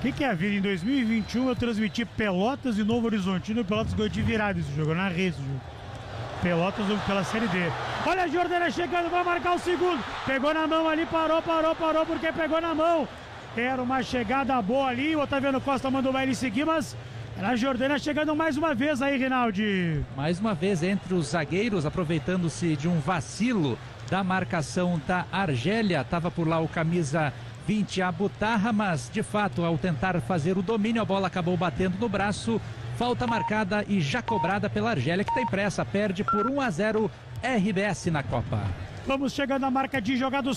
que é a vida? Em 2021 eu transmiti Pelotas e Novo Horizontino, e Pelotas ganhou de virada esse jogo, eu narrei esse jogo. Pelotas pela Série D. Olha a Jordânia chegando, vai marcar o segundo. Pegou na mão ali, parou, porque pegou na mão. Era uma chegada boa ali, o Otaviano Costa mandou o baile seguir, mas era a Jordânia chegando mais uma vez aí, Rinaldi. Mais uma vez entre os zagueiros, aproveitando-se de um vacilo da marcação da Argélia. Estava por lá o camisa 20, Abutarra, mas de fato, ao tentar fazer o domínio, a bola acabou batendo no braço. Falta marcada e já cobrada pela Argélia, que tem pressa, perde por 1-0 RBS na Copa. Vamos chegando à marca de jogados,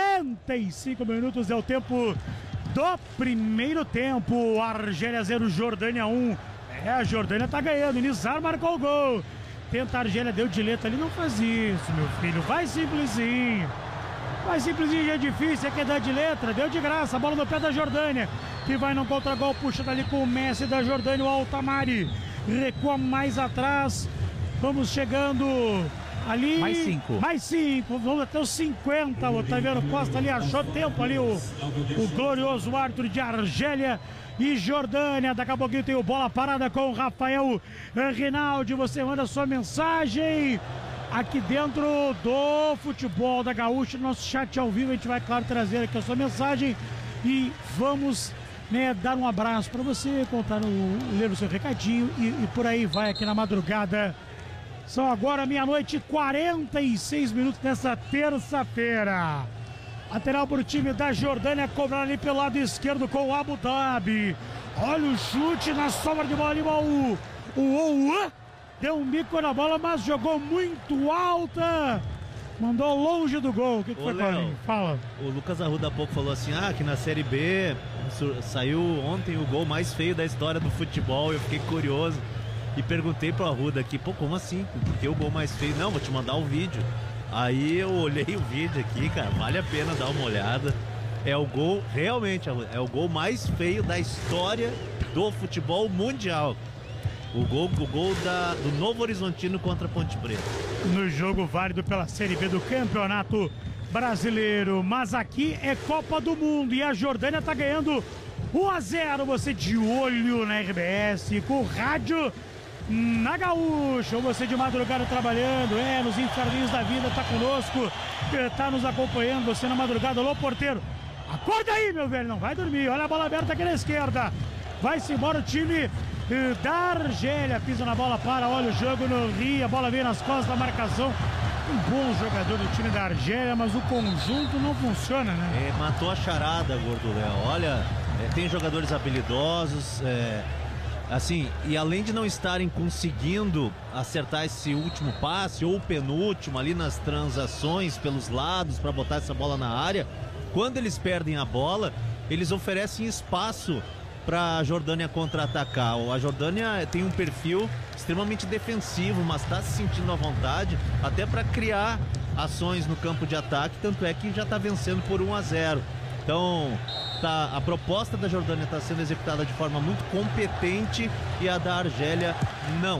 45 minutos é o tempo do primeiro tempo. Argélia 0, Jordânia 1. A Jordânia tá ganhando, Nizar marcou o gol. Tenta a Argélia, deu de letra ali, não faz isso, meu filho, vai simplesinho. Vai simplesinho, já é difícil, é que dar de letra, deu de graça, a bola no pé da Jordânia, que vai no contra-gol, puxa dali com o Messi da Jordânia, o Altamari, recua mais atrás, vamos chegando ali. Mais 5, vamos até os 50, o Otaviano Costa ali achou tempo ali, o glorioso árbitro de Argélia e Jordânia. Daqui a pouquinho tem o Bola Parada com o Rafael Rinaldi, você manda sua mensagem aqui dentro do Futebol da Gaúcha, nosso chat ao vivo, a gente vai, claro, trazer aqui a sua mensagem e vamos, né, dar um abraço para você, ler o seu recadinho e por aí vai aqui na madrugada. São agora meia-noite e 46 minutos nessa terça-feira. Lateral para o time da Jordânia, cobrar ali pelo lado esquerdo com o Abu Dhabi. Olha o chute na sobra de bola ali, o deu um bico na bola, mas jogou muito alta. Mandou longe do gol. O que foi, Paulinho? Fala. O Lucas Arruda há pouco falou assim, que na Série B saiu ontem o gol mais feio da história do futebol. Eu fiquei curioso e perguntei pro Arruda aqui, como assim? Por que o gol mais feio? Não, vou te mandar o vídeo. Aí eu olhei o vídeo aqui, cara, vale a pena dar uma olhada. É o gol, realmente, é o gol mais feio da história do futebol mundial. O gol do Novo Horizontino contra a Ponte Preta. No jogo válido pela Série B do Campeonato Brasileiro. Mas aqui é Copa do Mundo e a Jordânia tá ganhando 1-0. Você de olho na RBS, com o rádio na Gaúcha. Ou você de madrugada trabalhando, nos inferninhos da vida, tá conosco, tá nos acompanhando. Você na madrugada, alô porteiro, acorda aí, meu velho, não vai dormir. Olha a bola aberta aqui na esquerda. Vai-se embora o time da Argélia, pisa na bola, olha o jogo no Rio, a bola vem nas costas da marcação. Um bom jogador do time da Argélia, mas o conjunto não funciona, né? Matou a charada, Gordo Léo. Olha, tem jogadores habilidosos, assim, e além de não estarem conseguindo acertar esse último passe ou o penúltimo ali nas transações pelos lados para botar essa bola na área, quando eles perdem a bola, eles oferecem espaço para a Jordânia contra-atacar. A Jordânia tem um perfil extremamente defensivo, mas está se sentindo à vontade até para criar ações no campo de ataque, tanto é que já está vencendo por 1-0. Então, a proposta da Jordânia está sendo executada de forma muito competente e a da Argélia não.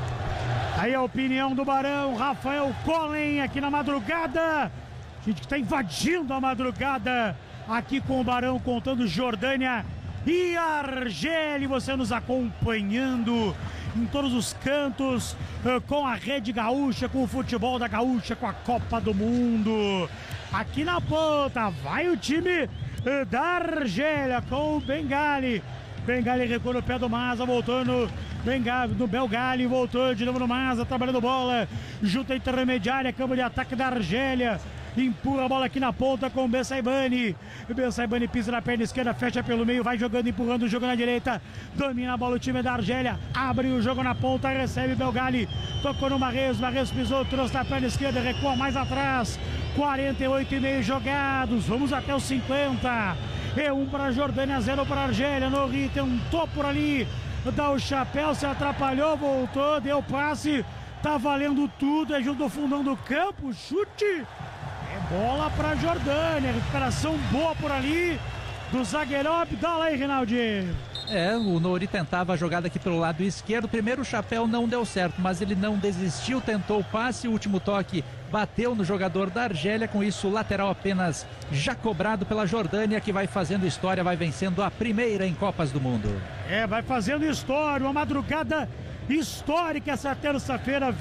Aí a opinião do Barão, Rafael Collen, aqui na madrugada. A gente que está invadindo a madrugada aqui com o Barão, contando Jordânia e Argélia, você nos acompanhando em todos os cantos, com a Rede Gaúcha, com o Futebol da Gaúcha, com a Copa do Mundo. Aqui na ponta, vai o time da Argélia com o Bengali. Bengali recua no pé do Maza, voltou no Belgali, voltou de novo no Maza, trabalhando bola, junta intermediária, campo de ataque da Argélia. Empurra a bola aqui na ponta com o Bensaibani. O Bensaibani pisa na perna esquerda, fecha pelo meio, vai jogando, empurrando o jogo na direita. Domina a bola o time da Argélia. Abre o jogo na ponta, recebe Belgali. Tocou no Marrez pisou, trouxe na perna esquerda, recua mais atrás. 48,5 jogados, vamos até os 50. É 1 para a Jordânia, 0 para a Argélia. No Rio tentou por ali, dá o chapéu, se atrapalhou, voltou, deu passe. Tá valendo tudo, é junto do fundão do campo, chute. Bola para Jordânia, recuperação boa por ali do zagueirão Abdala aí, Rinaldi. O Nori tentava a jogada aqui pelo lado esquerdo, primeiro o chapéu não deu certo, mas ele não desistiu, tentou o passe, o último toque bateu no jogador da Argélia, com isso o lateral apenas já cobrado pela Jordânia, que vai fazendo história, vai vencendo a primeira em Copas do Mundo. Vai fazendo história, uma madrugada histórica essa terça-feira,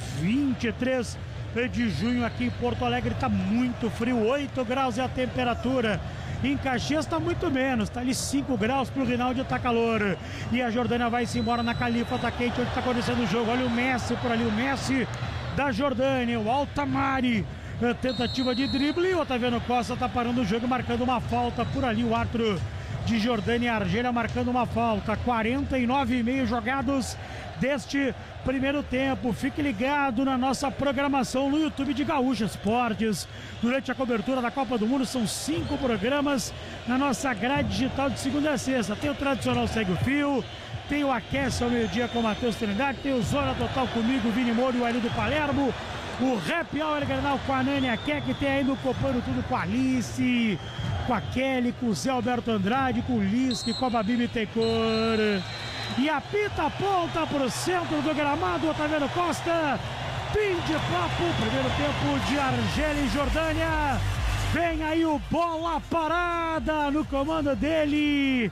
23 de junho aqui em Porto Alegre. Tá muito frio, 8 graus é a temperatura. Em Caxias tá muito menos, tá ali 5 graus, pro Rinaldi tá calor. E a Jordânia vai-se embora na Califa, tá quente, onde tá acontecendo o jogo. Olha o Messi por ali, o Messi da Jordânia, o Altamari, tentativa de drible. O Otaviano Costa tá parando o jogo, marcando uma falta por ali. O árbitro de Jordânia e Argélia marcando uma falta. 49,5 jogados deste primeiro tempo. Fique ligado na nossa programação no YouTube de Gaúcha Esportes. Durante a cobertura da Copa do Mundo, são 5 programas na nossa grade digital de segunda a sexta. Tem o tradicional Segue o Fio, tem o Aquece ao meio-dia com o Matheus Trindade, tem o Zona Total comigo, Vini Moura e o Elido Palermo, o Happy Hour Grenal com a Nani Akek, tem ainda o Copando Tudo com a Alice, com a Kelly, com o Zé Alberto Andrade, com o Lisk, com a Babi Bittencourt. E apita a ponta para o centro do gramado, Otaviano Costa. Fim de papo, primeiro tempo de Argélia e Jordânia. Vem aí o Bola Parada no comando dele,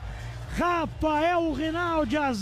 Rafael Rinaldi, às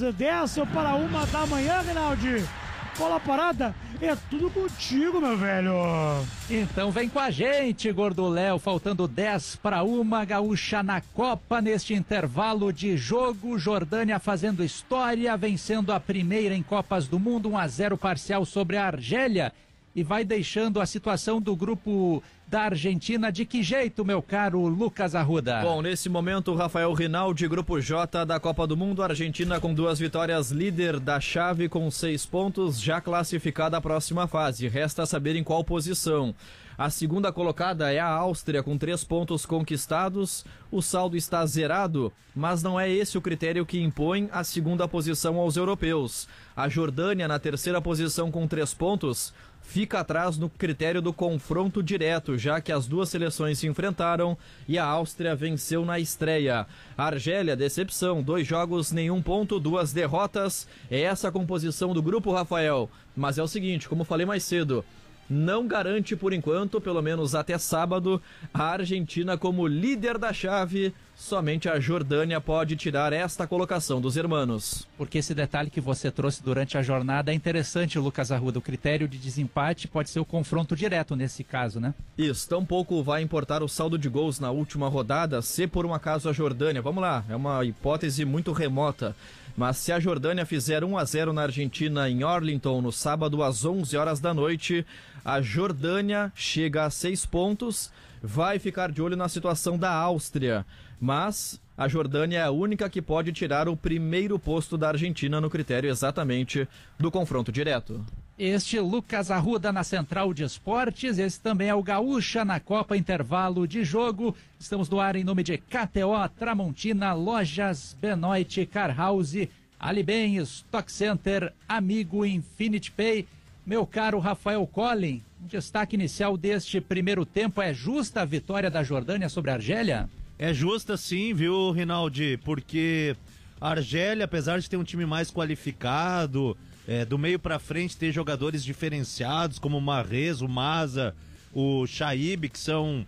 10:50 da manhã, Rinaldi. Bola Parada, é tudo contigo, meu velho. Então vem com a gente, Gordo Léo, faltando 10:50, Gaúcha na Copa, neste intervalo de jogo. Jordânia fazendo história, vencendo a primeira em Copas do Mundo, 1-0 parcial sobre a Argélia, e vai deixando a situação do grupo da Argentina de que jeito, meu caro Lucas Arruda? Bom, nesse momento, o Rafael Rinaldi, grupo J da Copa do Mundo, Argentina com 2 vitórias, líder da chave com 6 pontos, já classificada à próxima fase. Resta saber em qual posição. A segunda colocada é a Áustria, com 3 pontos conquistados. O saldo está zerado, mas não é esse o critério que impõe a segunda posição aos europeus. A Jordânia, na terceira posição com 3 pontos, fica atrás no critério do confronto direto, já que as duas seleções se enfrentaram e a Áustria venceu na estreia. A Argélia, decepção, 2 jogos, nenhum ponto, 2 derrotas. É essa a composição do grupo, Rafael. Mas é o seguinte, como falei mais cedo, não garante por enquanto, pelo menos até sábado, a Argentina como líder da chave. Somente a Jordânia pode tirar esta colocação dos hermanos. Porque esse detalhe que você trouxe durante a jornada é interessante, Lucas Arruda. O critério de desempate pode ser o confronto direto nesse caso, né? Isso, tampouco vai importar o saldo de gols na última rodada, se por um acaso a Jordânia, vamos lá, é uma hipótese muito remota, mas se a Jordânia fizer 1-0 na Argentina em Arlington no sábado às 11 horas da noite, a Jordânia chega a 6 pontos, vai ficar de olho na situação da Áustria, mas a Jordânia é a única que pode tirar o primeiro posto da Argentina no critério exatamente do confronto direto. Este Lucas Arruda na Central de Esportes, esse também é o Gaúcha na Copa, intervalo de jogo. Estamos no ar em nome de KTO, Tramontina, Lojas Benoit, Car House, Alibem, Stock Center, Amigo, Infinity Pay. Meu caro Rafael Collin, destaque inicial deste primeiro tempo, é justa a vitória da Jordânia sobre a Argélia? É justa sim, viu, Rinaldi? Porque a Argélia, apesar de ter um time mais qualificado, do meio pra frente ter jogadores diferenciados, como o Mahrez, o Maza, o Shaib, que são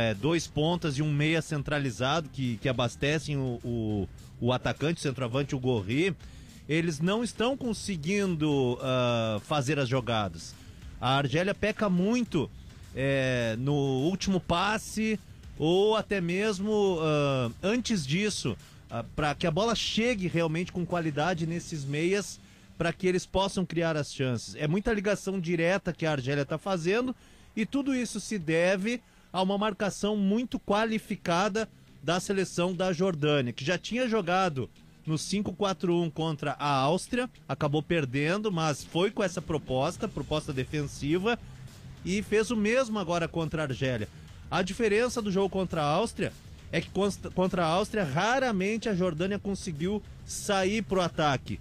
2 pontas e um meia centralizado, que abastecem o atacante, o centroavante, o Gorri, eles não estão conseguindo fazer as jogadas. A Argélia peca muito no último passe, ou até mesmo antes disso, para que a bola chegue realmente com qualidade nesses meias, para que eles possam criar as chances. É muita ligação direta que a Argélia está fazendo, e tudo isso se deve a uma marcação muito qualificada da seleção da Jordânia, que já tinha jogado no 5-4-1 contra a Áustria, acabou perdendo, mas foi com essa proposta defensiva, e fez o mesmo agora contra a Argélia. A diferença do jogo contra a Áustria é que contra a Áustria raramente a Jordânia conseguiu sair pro ataque.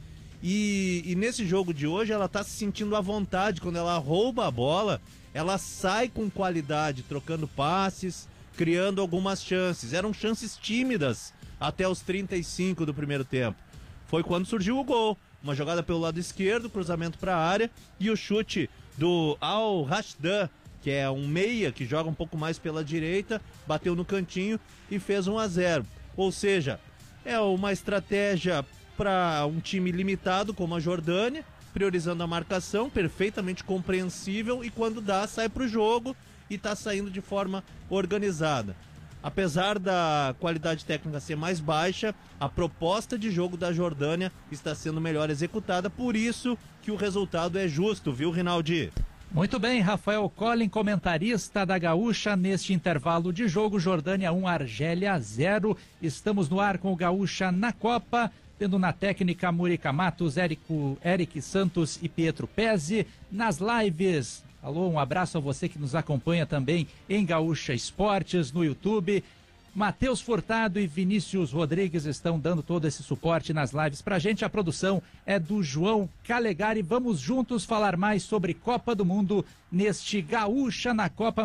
E nesse jogo de hoje ela tá se sentindo à vontade. Quando ela rouba a bola, ela sai com qualidade, trocando passes, criando algumas chances. Eram chances tímidas até os 35 do primeiro tempo. Foi quando surgiu o gol. Uma jogada pelo lado esquerdo, cruzamento para a área, e o chute do Al Rashdan, que é um meia que joga um pouco mais pela direita, bateu no cantinho e fez 1-0. Ou seja, é uma estratégia para um time limitado como a Jordânia, priorizando a marcação, perfeitamente compreensível, e quando dá, sai para o jogo e está saindo de forma organizada. Apesar da qualidade técnica ser mais baixa, a proposta de jogo da Jordânia está sendo melhor executada, por isso que o resultado é justo, viu, Rinaldi? Muito bem, Rafael Collin, comentarista da Gaúcha, neste intervalo de jogo, Jordânia 1, Argélia 0. Estamos no ar com o Gaúcha na Copa, tendo na técnica Murica Matos, Eric Santos e Pietro Pezzi. Nas lives, alô, um abraço a você que nos acompanha também em Gaúcha Esportes, no YouTube. Matheus Furtado e Vinícius Rodrigues estão dando todo esse suporte nas lives pra gente. A produção é do João Calegari. Vamos juntos falar mais sobre Copa do Mundo neste Gaúcha na Copa,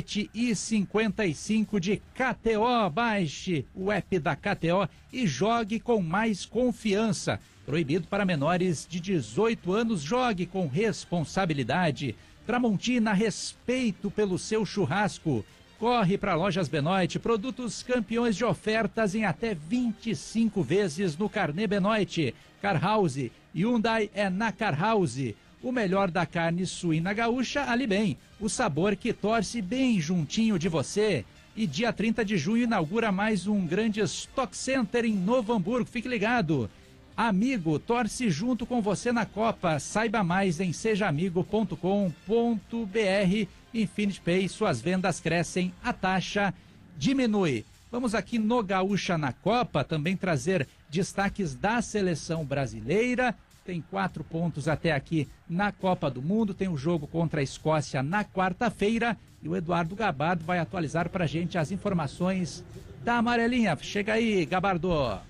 00:55 de KTO. Baixe o app da KTO e jogue com mais confiança. Proibido para menores de 18 anos. Jogue com responsabilidade. Tramontina, respeito pelo seu churrasco. Corre para Lojas Benoit, produtos campeões de ofertas em até 25 vezes no Carnê Benoit. Car House, Hyundai é na Car House. O melhor da carne suína gaúcha, ali bem. O sabor que torce bem juntinho de você. E dia 30 de junho inaugura mais um grande Stock Center em Novo Hamburgo. Fique ligado. Amigo, torce junto com você na Copa. Saiba mais em sejaamigo.com.br. Infinity Pay, suas vendas crescem, a taxa diminui. Vamos aqui no Gaúcha na Copa também trazer destaques da seleção brasileira. Tem 4 pontos até aqui na Copa do Mundo. Tem o jogo contra a Escócia na quarta-feira. E o Eduardo Gabardo vai atualizar para a gente as informações da amarelinha. Chega aí, Gabardo.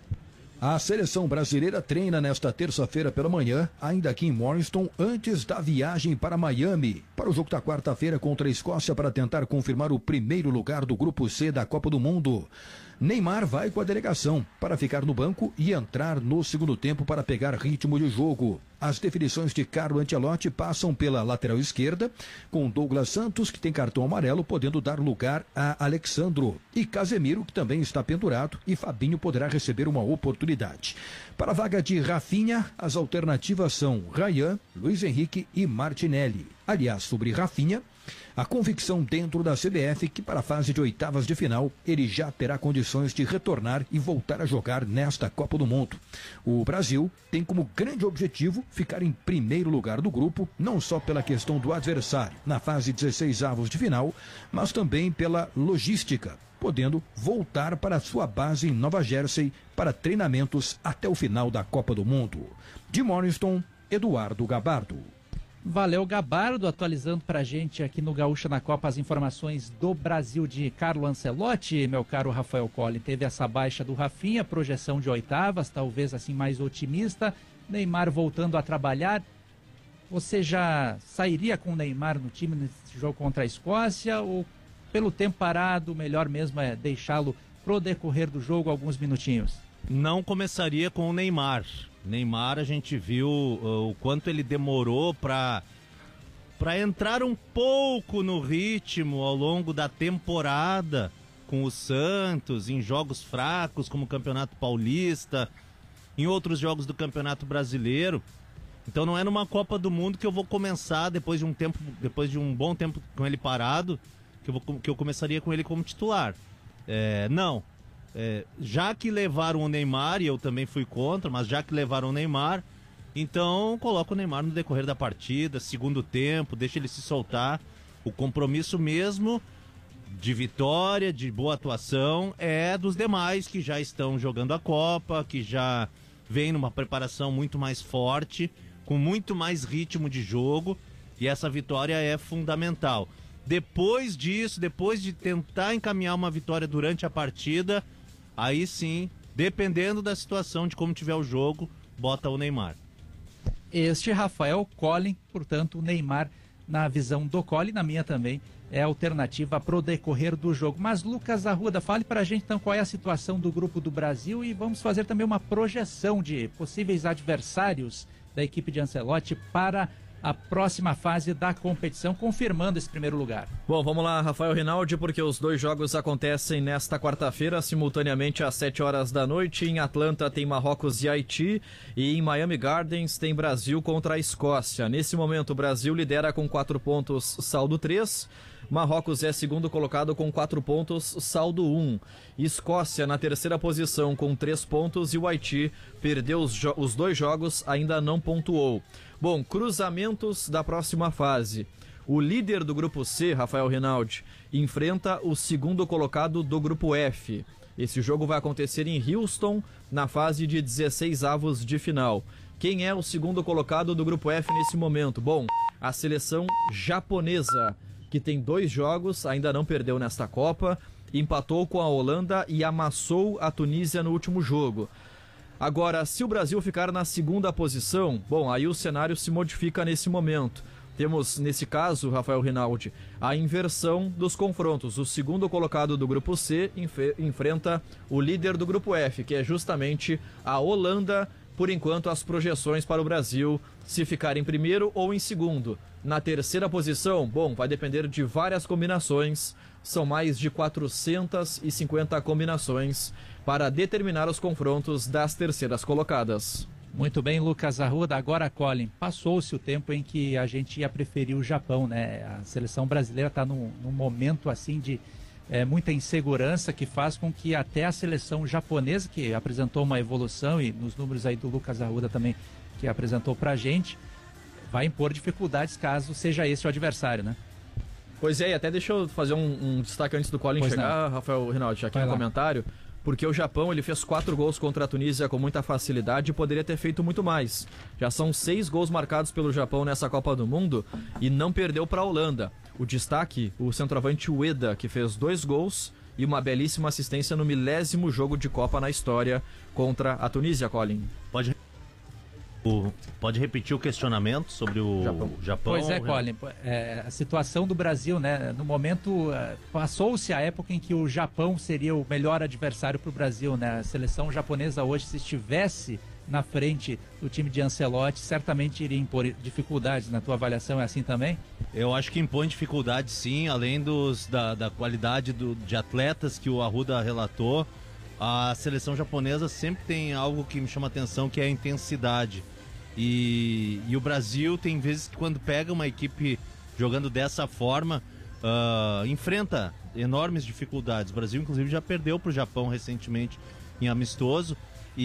A seleção brasileira treina nesta terça-feira pela manhã, ainda aqui em Morriston, antes da viagem para Miami, para o jogo da quarta-feira contra a Escócia, para tentar confirmar o primeiro lugar do Grupo C da Copa do Mundo. Neymar vai com a delegação para ficar no banco e entrar no segundo tempo para pegar ritmo de jogo. As definições de Carlo Ancelotti passam pela lateral esquerda, com Douglas Santos, que tem cartão amarelo, podendo dar lugar a Alexandro. E Casemiro, que também está pendurado, e Fabinho poderá receber uma oportunidade. Para a vaga de Rafinha, as alternativas são Ryan, Luiz Henrique e Martinelli. Aliás, sobre Rafinha, a convicção dentro da CBF que para a fase de oitavas de final ele já terá condições de retornar e voltar a jogar nesta Copa do Mundo. O Brasil tem como grande objetivo ficar em primeiro lugar do grupo, não só pela questão do adversário na fase 16avos de final, mas também pela logística, podendo voltar para sua base em Nova Jersey para treinamentos até o final da Copa do Mundo. De Morriston, Eduardo Gabardo. Valeu, Gabardo, atualizando pra gente aqui no Gaúcha na Copa as informações do Brasil de Carlo Ancelotti, meu caro Rafael Collin. Teve essa baixa do Rafinha, projeção de oitavas, talvez assim mais otimista. Neymar voltando a trabalhar. Você já sairia com o Neymar no time nesse jogo contra a Escócia? Ou pelo tempo parado, o melhor mesmo é deixá-lo pro decorrer do jogo alguns minutinhos? Não começaria com o Neymar. Neymar, a gente viu o quanto ele demorou para entrar um pouco no ritmo ao longo da temporada com o Santos, em jogos fracos como o Campeonato Paulista, em outros jogos do Campeonato Brasileiro. Então não é numa Copa do Mundo que eu vou começar depois de um bom tempo com ele parado, que eu começaria com ele como titular. Não. Já que levaram o Neymar, e eu também fui contra, mas já que levaram o Neymar, então coloca o Neymar no decorrer da partida, segundo tempo, deixa ele se soltar. O compromisso mesmo de vitória, de boa atuação, é dos demais que já estão jogando a Copa, que já vem numa preparação muito mais forte, com muito mais ritmo de jogo, e essa vitória é fundamental. Depois disso, depois de tentar encaminhar uma vitória durante a partida, aí sim, dependendo da situação, de como tiver o jogo, bota o Neymar. Este Rafael Collin, portanto, o Neymar, na visão do Collin, na minha também, é a alternativa pro decorrer do jogo. Mas Lucas Arruda, fale pra gente então qual é a situação do grupo do Brasil e vamos fazer também uma projeção de possíveis adversários da equipe de Ancelotti para a próxima fase da competição, confirmando esse primeiro lugar. Bom, vamos lá, Rafael Rinaldi, porque os dois jogos acontecem nesta quarta-feira, simultaneamente às 7 horas da noite. Em Atlanta tem Marrocos e Haiti, e em Miami Gardens tem Brasil contra a Escócia. Nesse momento, o Brasil lidera com 4 pontos, saldo 3. Marrocos é segundo colocado com 4 pontos, saldo 1. Escócia na terceira posição com 3 pontos e o Haiti perdeu os dois jogos, ainda não pontuou. Bom, cruzamentos da próxima fase. O líder do grupo C, Rafael Rinaldi, enfrenta o segundo colocado do grupo F. Esse jogo vai acontecer em Houston, na fase de 16avos de final. Quem é o segundo colocado do grupo F nesse momento? Bom, a seleção japonesa, que tem 2 jogos, ainda não perdeu nesta Copa, empatou com a Holanda e amassou a Tunísia no último jogo. Agora, se o Brasil ficar na segunda posição, bom, aí o cenário se modifica nesse momento. Temos, nesse caso, Rafael Rinaldi, a inversão dos confrontos. O segundo colocado do grupo C enfrenta o líder do grupo F, que é justamente a Holanda. Por enquanto, as projeções para o Brasil, se ficar em primeiro ou em segundo. Na terceira posição, bom, vai depender de várias combinações. São mais de 450 combinações para determinar os confrontos das terceiras colocadas. Muito bem, Lucas Arruda. Agora, Colin, passou-se o tempo em que a gente ia preferir o Japão, né? A seleção brasileira está num momento assim de muita insegurança, que faz com que até a seleção japonesa, que apresentou uma evolução, e nos números aí do Lucas Arruda também, que apresentou pra gente, vai impor dificuldades caso seja esse o adversário, né? Pois é, e até deixa eu fazer um destaque antes do Colin chegar, Rafael Rinaldi, aqui no comentário, porque o Japão ele fez 4 gols contra a Tunísia com muita facilidade e poderia ter feito muito mais. Já são 6 gols marcados pelo Japão nessa Copa do Mundo e não perdeu para a Holanda. O destaque, o centroavante Ueda, que fez 2 gols e uma belíssima assistência no milésimo jogo de Copa na história contra a Tunísia, Colin. Pode repetir o questionamento sobre o Japão? Pois é, Colin, a situação do Brasil, né? No momento, passou-se a época em que o Japão seria o melhor adversário para o Brasil, né? A seleção japonesa hoje, se estivesse na frente do time de Ancelotti, certamente iria impor dificuldades. Na tua avaliação é assim também? Eu acho que impõe dificuldades, sim, além da qualidade de atletas que o Arruda relatou. A seleção japonesa sempre tem algo que me chama a atenção, que é a intensidade. E o Brasil tem vezes que quando pega uma equipe jogando dessa forma, enfrenta enormes dificuldades. O Brasil, inclusive, já perdeu para o Japão recentemente em amistoso.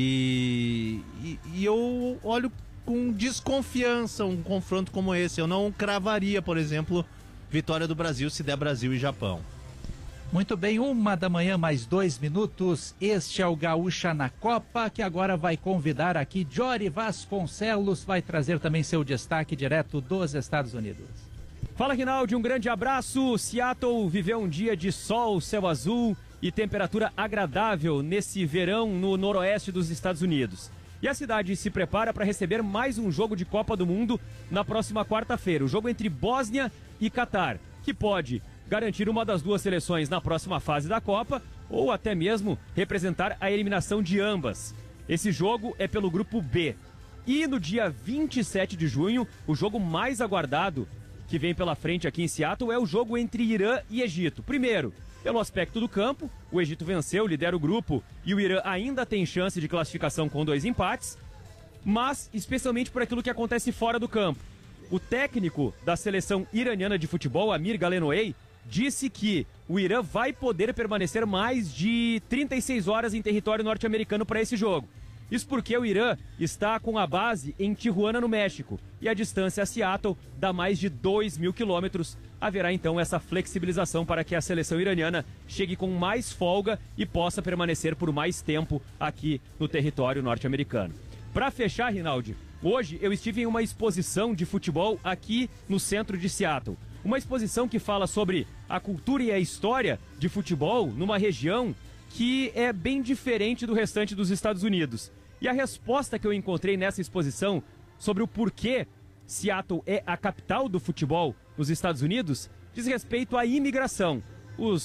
E eu olho com desconfiança um confronto como esse. Eu não cravaria, por exemplo, vitória do Brasil se der Brasil e Japão. Muito bem, 1h mais 2 minutos. Este é o Gaúcha na Copa, que agora vai convidar aqui Jory Vasconcelos, vai trazer também seu destaque direto dos Estados Unidos. Fala, Rinaldi, um grande abraço. Seattle viveu um dia de sol, céu azul e temperatura agradável nesse verão no noroeste dos Estados Unidos. E a cidade se prepara para receber mais um jogo de Copa do Mundo na próxima quarta-feira. O jogo entre Bósnia e Catar, que pode garantir uma das duas seleções na próxima fase da Copa ou até mesmo representar a eliminação de ambas. Esse jogo é pelo grupo B. E no dia 27 de junho, o jogo mais aguardado que vem pela frente aqui em Seattle é o jogo entre Irã e Egito. Primeiro, pelo aspecto do campo, o Egito venceu, lidera o grupo e o Irã ainda tem chance de classificação com 2 empates, mas especialmente por aquilo que acontece fora do campo. O técnico da seleção iraniana de futebol, Amir Galenoei, disse que o Irã vai poder permanecer mais de 36 horas em território norte-americano para esse jogo. Isso porque o Irã está com a base em Tijuana, no México, e a distância a Seattle dá mais de 2.000 quilômetros. Haverá então essa flexibilização para que a seleção iraniana chegue com mais folga e possa permanecer por mais tempo aqui no território norte-americano. Para fechar, Rinaldi, hoje eu estive em uma exposição de futebol aqui no centro de Seattle. Uma exposição que fala sobre a cultura e a história de futebol numa região que é bem diferente do restante dos Estados Unidos. E a resposta que eu encontrei nessa exposição sobre o porquê Seattle é a capital do futebol nos Estados Unidos diz respeito à imigração. Os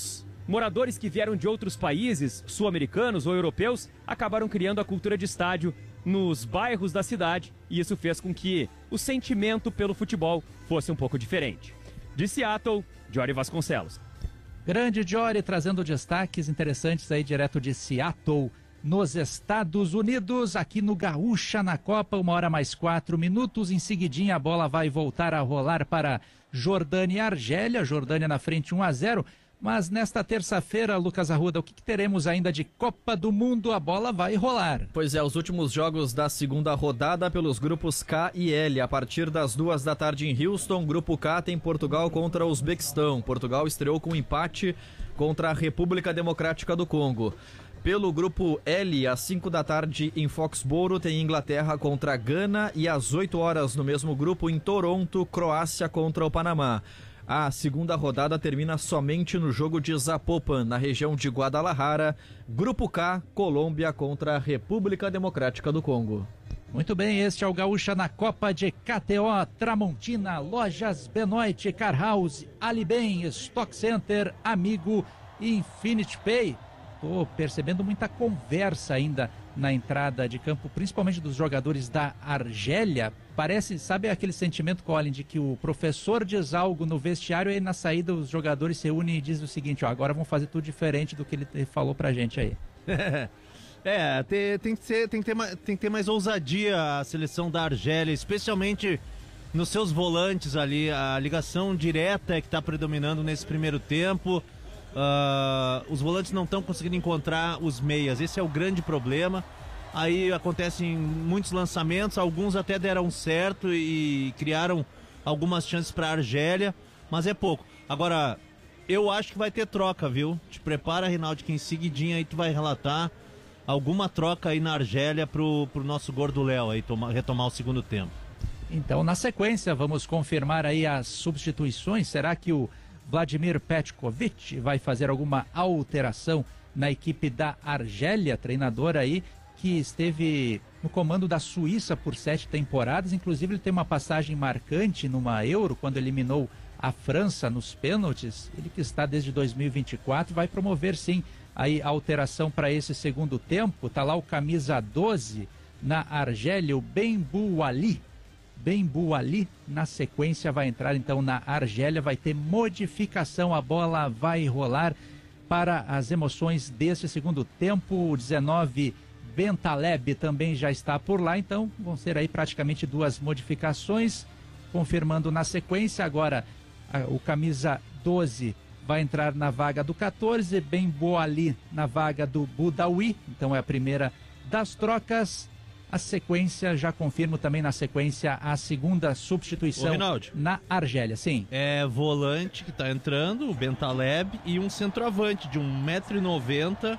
moradores que vieram de outros países, sul-americanos ou europeus, acabaram criando a cultura de estádio nos bairros da cidade, e isso fez com que o sentimento pelo futebol fosse um pouco diferente. De Seattle, Jory Vasconcelos. Grande Jory, trazendo destaques interessantes aí direto de Seattle, nos Estados Unidos, aqui no Gaúcha, na Copa, 1h mais 4 minutos. Em seguidinha a bola vai voltar a rolar para Jordânia e Argélia. Jordânia na frente 1-0. Mas nesta terça-feira, Lucas Arruda, o que teremos ainda de Copa do Mundo? A bola vai rolar. Pois é, os últimos jogos da segunda rodada pelos grupos K e L. A partir das 2 da tarde em Houston, grupo K tem Portugal contra o Uzbequistão. Portugal estreou com empate contra a República Democrática do Congo. Pelo grupo L, às 5 da tarde em Foxboro, tem Inglaterra contra a Gana, e às 8 horas no mesmo grupo em Toronto, Croácia contra o Panamá. A segunda rodada termina somente no jogo de Zapopan, na região de Guadalajara. Grupo K, Colômbia contra a República Democrática do Congo. Muito bem, este é o Gaúcha na Copa de KTO, Tramontina, Lojas Benoit, Car House, Alibem, Stock Center, Amigo e Infinity Pay. Estou percebendo muita conversa ainda na entrada de campo, principalmente dos jogadores da Argélia. Parece, sabe aquele sentimento, Colin, de que o professor diz algo no vestiário e na saída os jogadores se unem e dizem o seguinte, ó, agora vamos fazer tudo diferente do que ele falou pra gente aí. Tem que ter mais ousadia a seleção da Argélia, especialmente nos seus volantes ali. A ligação direta é que está predominando nesse primeiro tempo. Os volantes não estão conseguindo encontrar os meias, esse é o grande problema. Aí acontecem muitos lançamentos, alguns até deram certo e criaram algumas chances para a Argélia, mas é pouco. Agora, eu acho que vai ter troca, viu? Te prepara, Reinaldo, que em seguidinha aí tu vai relatar alguma troca aí na Argélia pro nosso gordo Léo aí retomar o segundo tempo. Então, na sequência, vamos confirmar aí as substituições. Será que o Vladimir Petkovic vai fazer alguma alteração na equipe da Argélia, treinador aí que esteve no comando da Suíça por 7 temporadas, inclusive ele tem uma passagem marcante numa Euro, quando eliminou a França nos pênaltis. Ele que está desde 2024, vai promover sim aí a alteração para esse segundo tempo. Tá lá o camisa 12 na Argélia, o Benbouali. Benbouali, na sequência, vai entrar então na Argélia, vai ter modificação, a bola vai rolar para as emoções desse segundo tempo. O 19 Bentaleb também já está por lá, então vão ser aí praticamente 2 modificações, confirmando na sequência. Agora o camisa 12 vai entrar na vaga do 14, Benbouali na vaga do Boudaoui, então é a primeira das trocas. A sequência, já confirmo também na sequência a segunda substituição na Argélia, sim. É volante que está entrando, o Bentaleb, e um centroavante de 1,90 m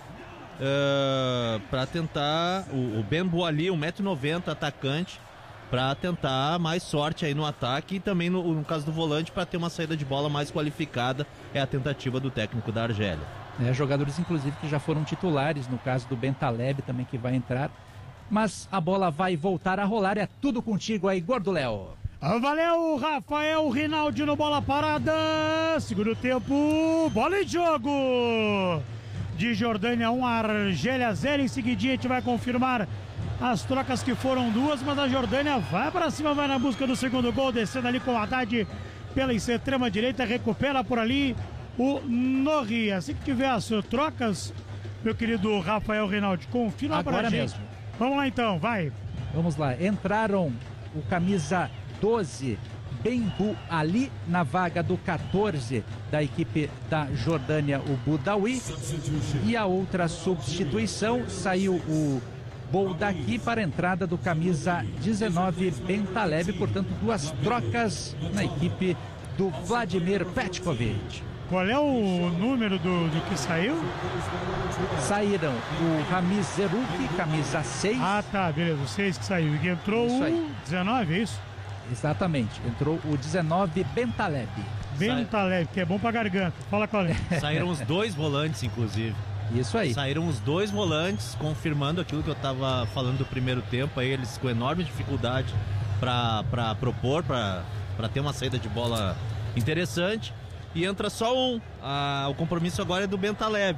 para tentar, o Benbouali, 1,90 m, atacante, para tentar mais sorte aí no ataque, e também no caso do volante para ter uma saída de bola mais qualificada. É a tentativa do técnico da Argélia. Jogadores inclusive que já foram titulares, no caso do Bentaleb também, que vai entrar. Mas a bola vai voltar a rolar, é tudo contigo aí, Gordo Léo. Valeu, Rafael Rinaldi no bola parada. Segundo tempo, bola em jogo. De Jordânia 1, Argélia 0. Em seguidinha a gente vai confirmar as trocas, que foram 2, mas a Jordânia vai para cima, vai na busca do segundo gol, descendo ali com o Haddad pela extrema direita, recupera por ali o Norri. Assim que tiver as trocas, meu querido Rafael Rinaldi, confirma para a gente. Mesmo. Vamos lá então, vai. Vamos lá, entraram o camisa 12, Benbouali, na vaga do 14 da equipe da Jordânia, o Boudaoui. E a outra substituição, saiu o Boudaki para a entrada do camisa 19, Bentaleb. Portanto, 2 trocas na equipe do Vladimir Petkovic. Qual é o número do que saiu? Saíram o Ramiz Zerouki, camisa 6. Ah, tá, beleza, o 6 que saiu. E entrou o 19, é isso? Exatamente, entrou o 19, Bentaleb. Bentaleb, que é bom pra garganta. Fala, Colin. Saíram os 2 volantes, inclusive. Isso aí. Saíram os 2 volantes, confirmando aquilo que eu tava falando do primeiro tempo. Aí eles com enorme dificuldade para propor, para ter uma saída de bola interessante. e entra só um. O compromisso agora é do Bentaleb.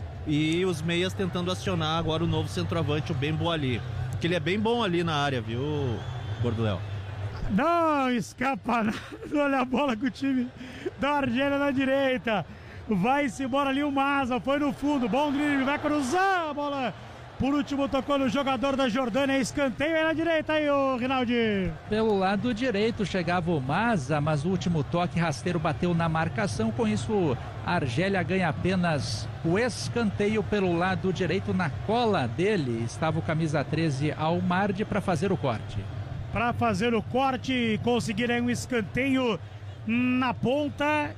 E os meias tentando acionar agora o novo centroavante, o Bembo ali. Que ele é bem bom ali na área, viu, Gordo Léo? Não escapa nada. Olha a bola com o time da Argélia na direita. Vai-se embora ali o Maza, foi no fundo, bom drible, vai cruzar a bola. Por último tocou no jogador da Jordânia, escanteio aí na direita aí, o Rinaldi. Pelo lado direito chegava o Maza, mas o último toque rasteiro bateu na marcação. Com isso, a Argélia ganha apenas o escanteio pelo lado direito. Na cola dele estava o camisa 13 Almardi para fazer o corte. Para fazer o corte, conseguir aí um escanteio na ponta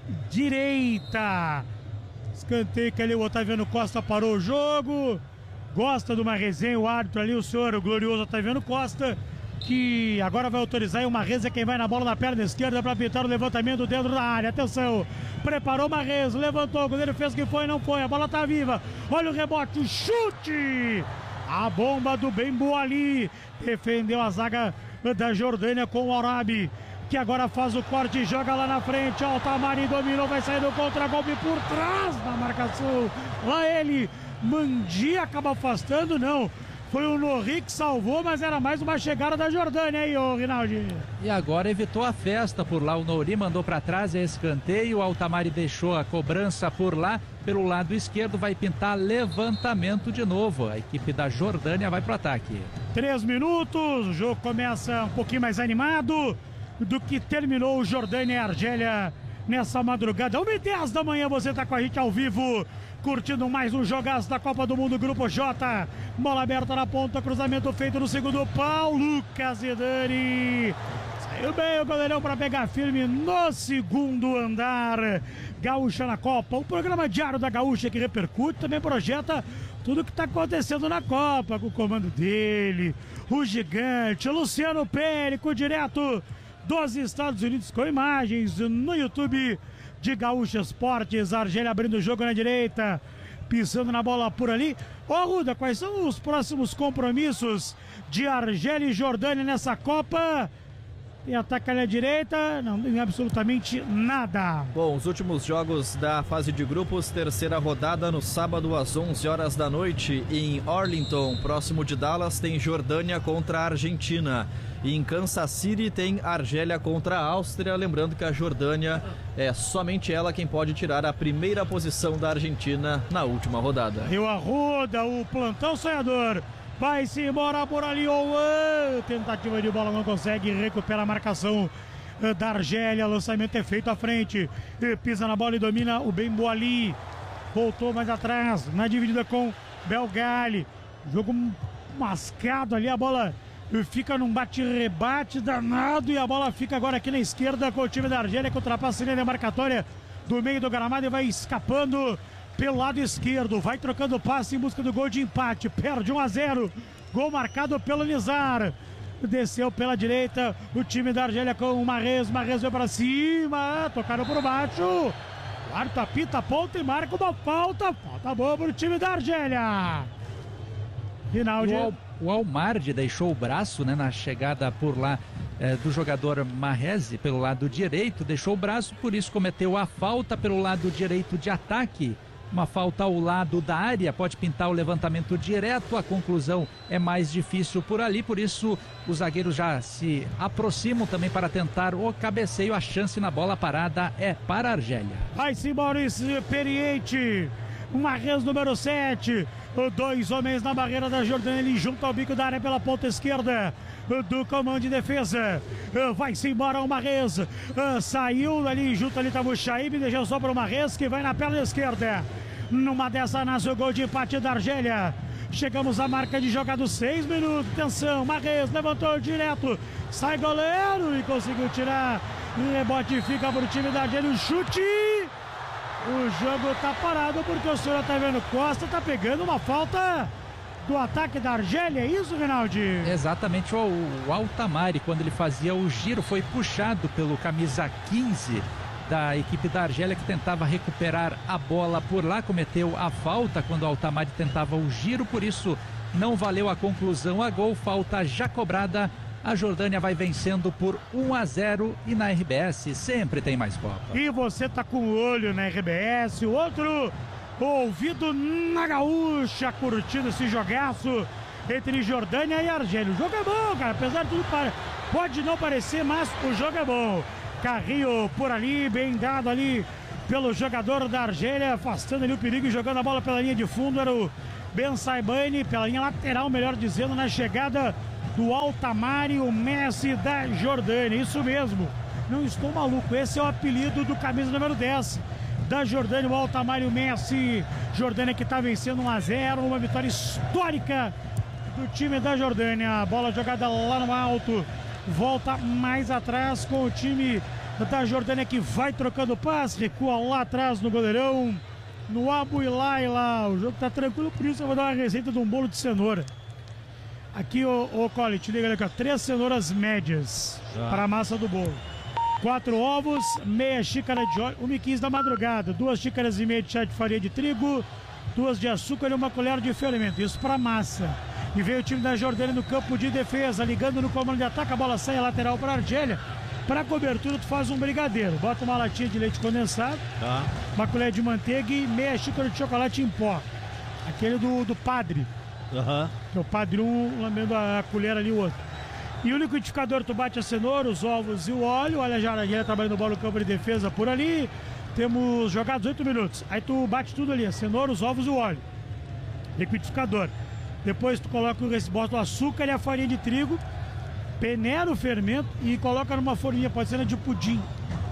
direita. Escanteio que ali o Otaviano Costa parou o jogo. Gosta de uma resenha o árbitro ali, o senhor o glorioso Otaviano Costa, que agora vai autorizar uma reza quem vai na bola na perna esquerda para pintar o levantamento dentro da área. Atenção, preparou uma reza, levantou, o goleiro fez o que foi, não foi, a bola tá viva. Olha o rebote, o chute! A bomba do Bembo ali, defendeu a zaga da Jordânia com o Arabi, que agora faz o corte e joga lá na frente. Altamari dominou, vai sair do contra-golpe por trás da marcação. Lá ele, Mandi acaba afastando, não. Foi o Norri que salvou, mas era mais uma chegada da Jordânia aí, ô Rinaldi. E agora evitou a festa por lá. O Nouri mandou para trás, é escanteio. O Altamari deixou a cobrança por lá. Pelo lado esquerdo vai pintar levantamento de novo. A equipe da Jordânia vai pro ataque. 3 minutos, o jogo começa um pouquinho mais animado do que terminou o Jordânia e Argélia nessa madrugada. 1h10 da manhã, você tá com a gente ao vivo, curtindo mais um jogaço da Copa do Mundo, Grupo J. Bola aberta na ponta, cruzamento feito no segundo pau. Lucas Zidane saiu bem o goleirão para pegar firme no segundo andar. Gaúcha na Copa, o programa diário da Gaúcha que repercute, também projeta tudo que está acontecendo na Copa, com o comando dele, o gigante Luciano Périco, direto dos Estados Unidos, com imagens no YouTube de Gaúcha Esportes. Argélia abrindo o jogo na direita, pisando na bola por ali. Ô Ruda, quais são os próximos compromissos de Argélia e Jordânia nessa Copa? Tem ataque ali à direita, não tem absolutamente nada. Bom, os últimos jogos da fase de grupos, terceira rodada no sábado às 11 horas da noite em Arlington, próximo de Dallas, tem Jordânia contra a Argentina. E em Kansas City tem Argélia contra a Áustria, lembrando que a Jordânia é somente ela quem pode tirar a primeira posição da Argentina na última rodada. Rio Arruda, o plantão sonhador, vai-se embora por ali, tentativa de bola, não consegue, recupera a marcação da Argélia, lançamento é feito à frente, pisa na bola e domina o Bembo ali, voltou mais atrás, na dividida com Belgali, jogo mascado ali, a bola fica num bate-rebate danado e a bola fica agora aqui na esquerda com o time da Argélia, que ultrapassa a linha demarcatória do meio do gramado e vai escapando pelo lado esquerdo, vai trocando passe em busca do gol de empate, perde 1-0, gol marcado pelo Nizar, desceu pela direita o time da Argélia com o Marrez veio para cima, tocaram por baixo, o árbitro apita a ponta e marca uma falta boa para o time da Argélia. Rinaldi. O Almardi deixou o braço, né, na chegada por lá do jogador Marrez pelo lado direito, deixou o braço, por isso cometeu a falta pelo lado direito de ataque. Uma falta ao lado da área, pode pintar o levantamento direto, a conclusão é mais difícil por ali, por isso os zagueiros já se aproximam também para tentar o cabeceio, a chance na bola parada é para a Argélia. Vai-se Maurício Periente, Marrez número 7, 2 homens na barreira da Jordânia, ele junto ao bico da área pela ponta esquerda do comando de defesa, vai-se embora o Marrez, saiu ali, junto ali estava o Chaib, deixou só para o Marrez que vai na perna esquerda, numa dessa nasce o gol de empate da Argélia. Chegamos à marca de jogado, 6 minutos, atenção, Marrez levantou direto, sai goleiro e conseguiu tirar, rebote fica para o time da Argélia, o chute. O jogo tá parado porque o senhor Otaviano Costa tá pegando uma falta do ataque da Argélia, é isso, Rinaldi? Exatamente, o Altamari, quando ele fazia o giro, foi puxado pelo camisa 15 da equipe da Argélia, que tentava recuperar a bola por lá, cometeu a falta quando o Altamari tentava o giro, por isso não valeu a conclusão a gol, falta já cobrada A Jordânia vai vencendo por 1-0 e na RBS sempre tem mais Copa. E você tá com o olho na RBS, o outro ouvido na Gaúcha, curtindo esse jogaço entre Jordânia e Argélia. O jogo é bom, cara, apesar de tudo, pode não parecer, mas o jogo é bom. Carrinho por ali, bem dado ali pelo jogador da Argélia, afastando ali o perigo e jogando a bola pela linha de fundo. Era o Ben Saibani, pela linha lateral, melhor dizendo, na chegada do Altamário Messi da Jordânia. Isso mesmo, não estou maluco, esse é o apelido do camisa número 10 da Jordânia, o Altamário Messi. Jordânia que está vencendo 1-0, uma vitória histórica do time da Jordânia. Bola jogada lá no alto, volta mais atrás com o time da Jordânia que vai trocando passe, recua lá atrás no goleirão, no Abu Ilaila. O jogo tá tranquilo, por isso eu vou dar uma receita de um bolo de cenoura. Aqui, ô Cole, te liga ali, ó, 3 cenouras médias para a massa do bolo. 4 ovos, meia xícara de óleo, 1h15 da madrugada, 2 xícaras e meia de chá de farinha de trigo, 2 de açúcar e 1 colher de fermento. Isso para massa. E veio o time da Jordânia no campo de defesa, ligando no comando de ataque, a bola sai a lateral para a Argélia. Para cobertura, tu faz um brigadeiro, bota uma latinha de leite condensado, uma colher de manteiga e meia xícara de chocolate em pó. Aquele do padre. Que é o padre um lambendo a colher ali, o outro. E o liquidificador, tu bate a cenoura, os ovos e o óleo. Olha a Argélia trabalhando bola no campo de defesa por ali. Temos jogados 8 minutos. Aí tu bate tudo ali, a cenoura, os ovos e o óleo. Liquidificador. Depois tu coloca bota o açúcar e a farinha de trigo, peneira o fermento e coloca numa forminha, pode ser de pudim.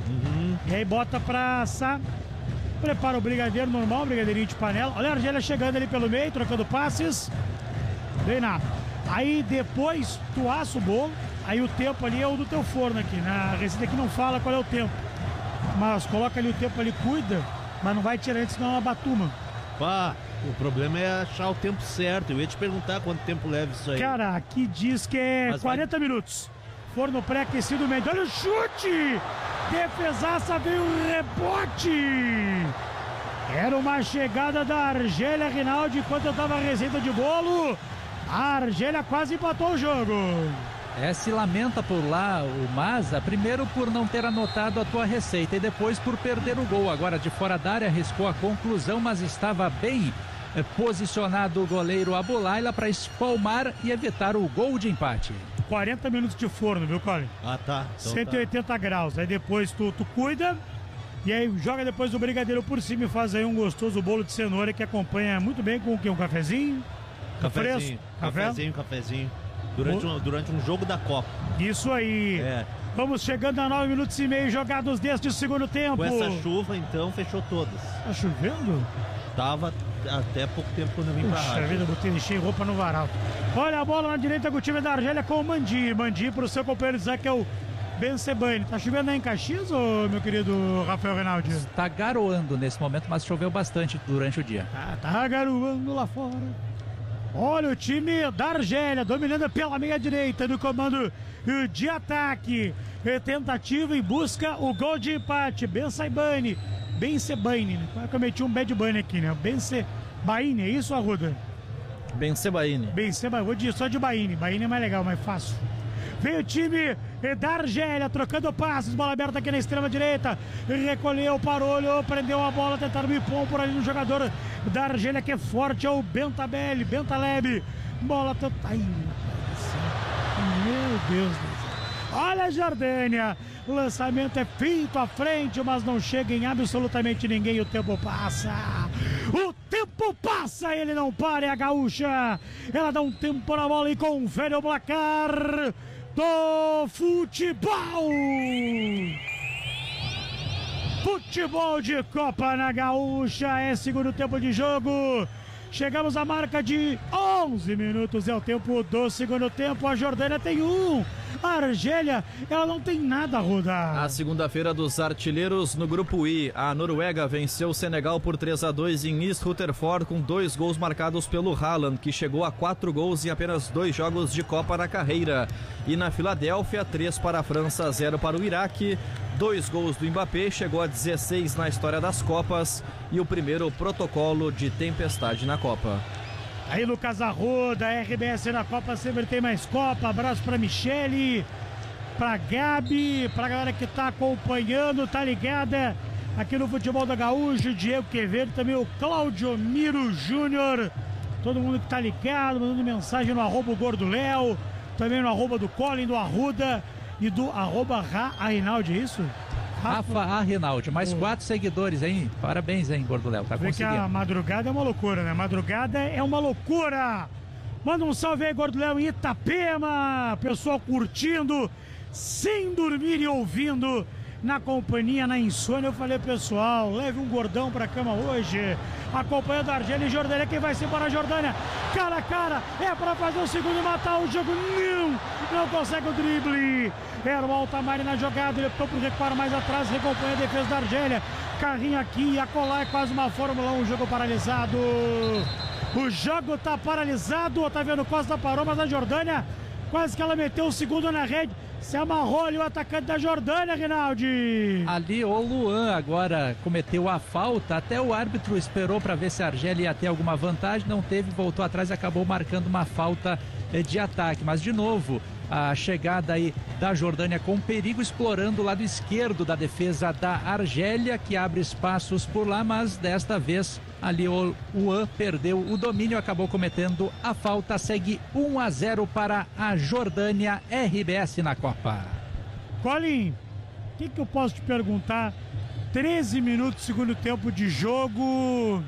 E aí bota pra assar. Prepara o brigadeiro normal, brigadeirinho de panela. Olha a Argélia chegando ali pelo meio, trocando passes. Bem nada. Aí depois tu assa o bolo. Aí o tempo ali é o do teu forno aqui. Na receita aqui não fala qual é o tempo. Mas coloca ali o tempo ali, cuida. Mas não vai tirar antes, senão é uma batuma. Pá, o problema é achar o tempo certo. Eu ia te perguntar quanto tempo leva isso aí. Cara, aqui diz que é 40 minutos. Forno pré-aquecido médio. Olha o chute! Defesaça, veio o rebote! Era uma chegada da Argélia, Rinaldi, enquanto eu tava a receita de bolo. A Argélia quase empatou o jogo. Se lamenta por lá o Maza, primeiro por não ter anotado a tua receita e depois por perder o gol. Agora de fora da área arriscou a conclusão, mas estava bem posicionado o goleiro Abu Ilaila para espalmar e evitar o gol de empate. 40 minutos de forno, viu, Colin? Tá. Então 180 graus. Aí depois tu cuida e aí joga depois o brigadeiro por cima e faz aí um gostoso bolo de cenoura que acompanha muito bem com o quê? Um cafezinho? Cafezinho. Café? Cafezinho. Durante um jogo da Copa. Isso aí. Vamos chegando a 9 minutos e meio jogados deste segundo tempo. Com essa chuva, então, fechou todas. Tá chovendo? Tava até pouco tempo quando eu vim pra rádio. Vida, deixei roupa no varal. Olha a bola na direita com o time da Argélia com o Mandi. Mandi pro seu companheiro Zé, que é o Ben Sebani. Tá chovendo aí em Caxias, ô, meu querido Rafael Rinaldi? Tá garoando nesse momento, mas choveu bastante durante o dia. Tá garoando lá fora. Olha o time da Argélia dominando pela meia direita no comando de ataque. Tentativa em busca o gol de empate. Ben Sebani, né? Quase que eu meti um bad bunny aqui, né? Ben Sebaini, é isso, Arruda? Ben Sebaini. Vou dizer só de Baini. Baini é mais legal, mais fácil. Veio o time da Argélia, trocando passes, bola aberta aqui na extrema direita, recolheu, parou, olhou, prendeu a bola, tentaram me pôr por ali no jogador da Argélia que é forte, é o Bentaleb, bola, ai, meu Deus do céu. Olha a Jordânia, o lançamento é feito à frente, mas não chega em absolutamente ninguém, o tempo passa, ele não para, é a gaúcha, ela dá um tempo na bola e confere o placar do futebol. Futebol de Copa na Gaúcha, é segundo tempo de jogo. Chegamos à marca de 11 minutos, é o tempo do segundo tempo. A Jordânia tem 1. A Argélia, ela não tem nada a rodar. A segunda-feira dos artilheiros no grupo I. A Noruega venceu o Senegal por 3-2 em East Rutherford com 2 gols marcados pelo Haaland, que chegou a 4 gols em apenas 2 jogos de Copa na carreira. E na Filadélfia, 3 para a França, 0 para o Iraque. 2 gols do Mbappé, chegou a 16 na história das Copas e o primeiro protocolo de tempestade na Copa. Aí Lucas Arruda, RBS na Copa, sempre tem mais Copa. Abraço pra Michele, pra Gabi, pra galera que tá acompanhando, tá ligada aqui no Futebol da Gaúcho, Diego Quevedo, também o Claudio Miro Júnior, todo mundo que tá ligado, mandando mensagem no @gordoléo, também no @ do Colin, do Arruda e do @Reinaldi, é isso? Rafa Reinaldi, mais 4 seguidores, hein? Parabéns, hein, Gordo Léo, tá Vê conseguindo. que a madrugada é uma loucura, né? Madrugada é uma loucura. Manda um salve aí, Gordo Léo, em Itapema. Pessoal curtindo, sem dormir e ouvindo, na companhia, na insônia. Eu falei, pessoal, leve um gordão pra cama hoje. Acompanhando a Argélia e Jordânia. Quem vai ser para a Jordânia? Cara a cara, é pra fazer o segundo e matar o jogo. Não consegue o drible. Era o Altamari na jogada, ele optou por recuar mais atrás, recompõe a defesa da Argélia. Carrinho aqui e acolá, é quase uma Fórmula 1, jogo paralisado. O jogo tá paralisado, o Otaviano Costa parou, mas a Jordânia quase que ela meteu o segundo na rede. Se amarrou ali o atacante da Jordânia, Rinaldi. Ali o Luan agora cometeu a falta, até o árbitro esperou para ver se a Argélia ia ter alguma vantagem, não teve, voltou atrás e acabou marcando uma falta de ataque. Mas de novo, a chegada aí da Jordânia com perigo, explorando o lado esquerdo da defesa da Argélia, que abre espaços por lá, mas desta vez ali o Luan perdeu o domínio, acabou cometendo a falta. Segue 1-0 para a Jordânia, RBS na Copa. Colin, o que eu posso te perguntar? 13 minutos, segundo tempo de jogo.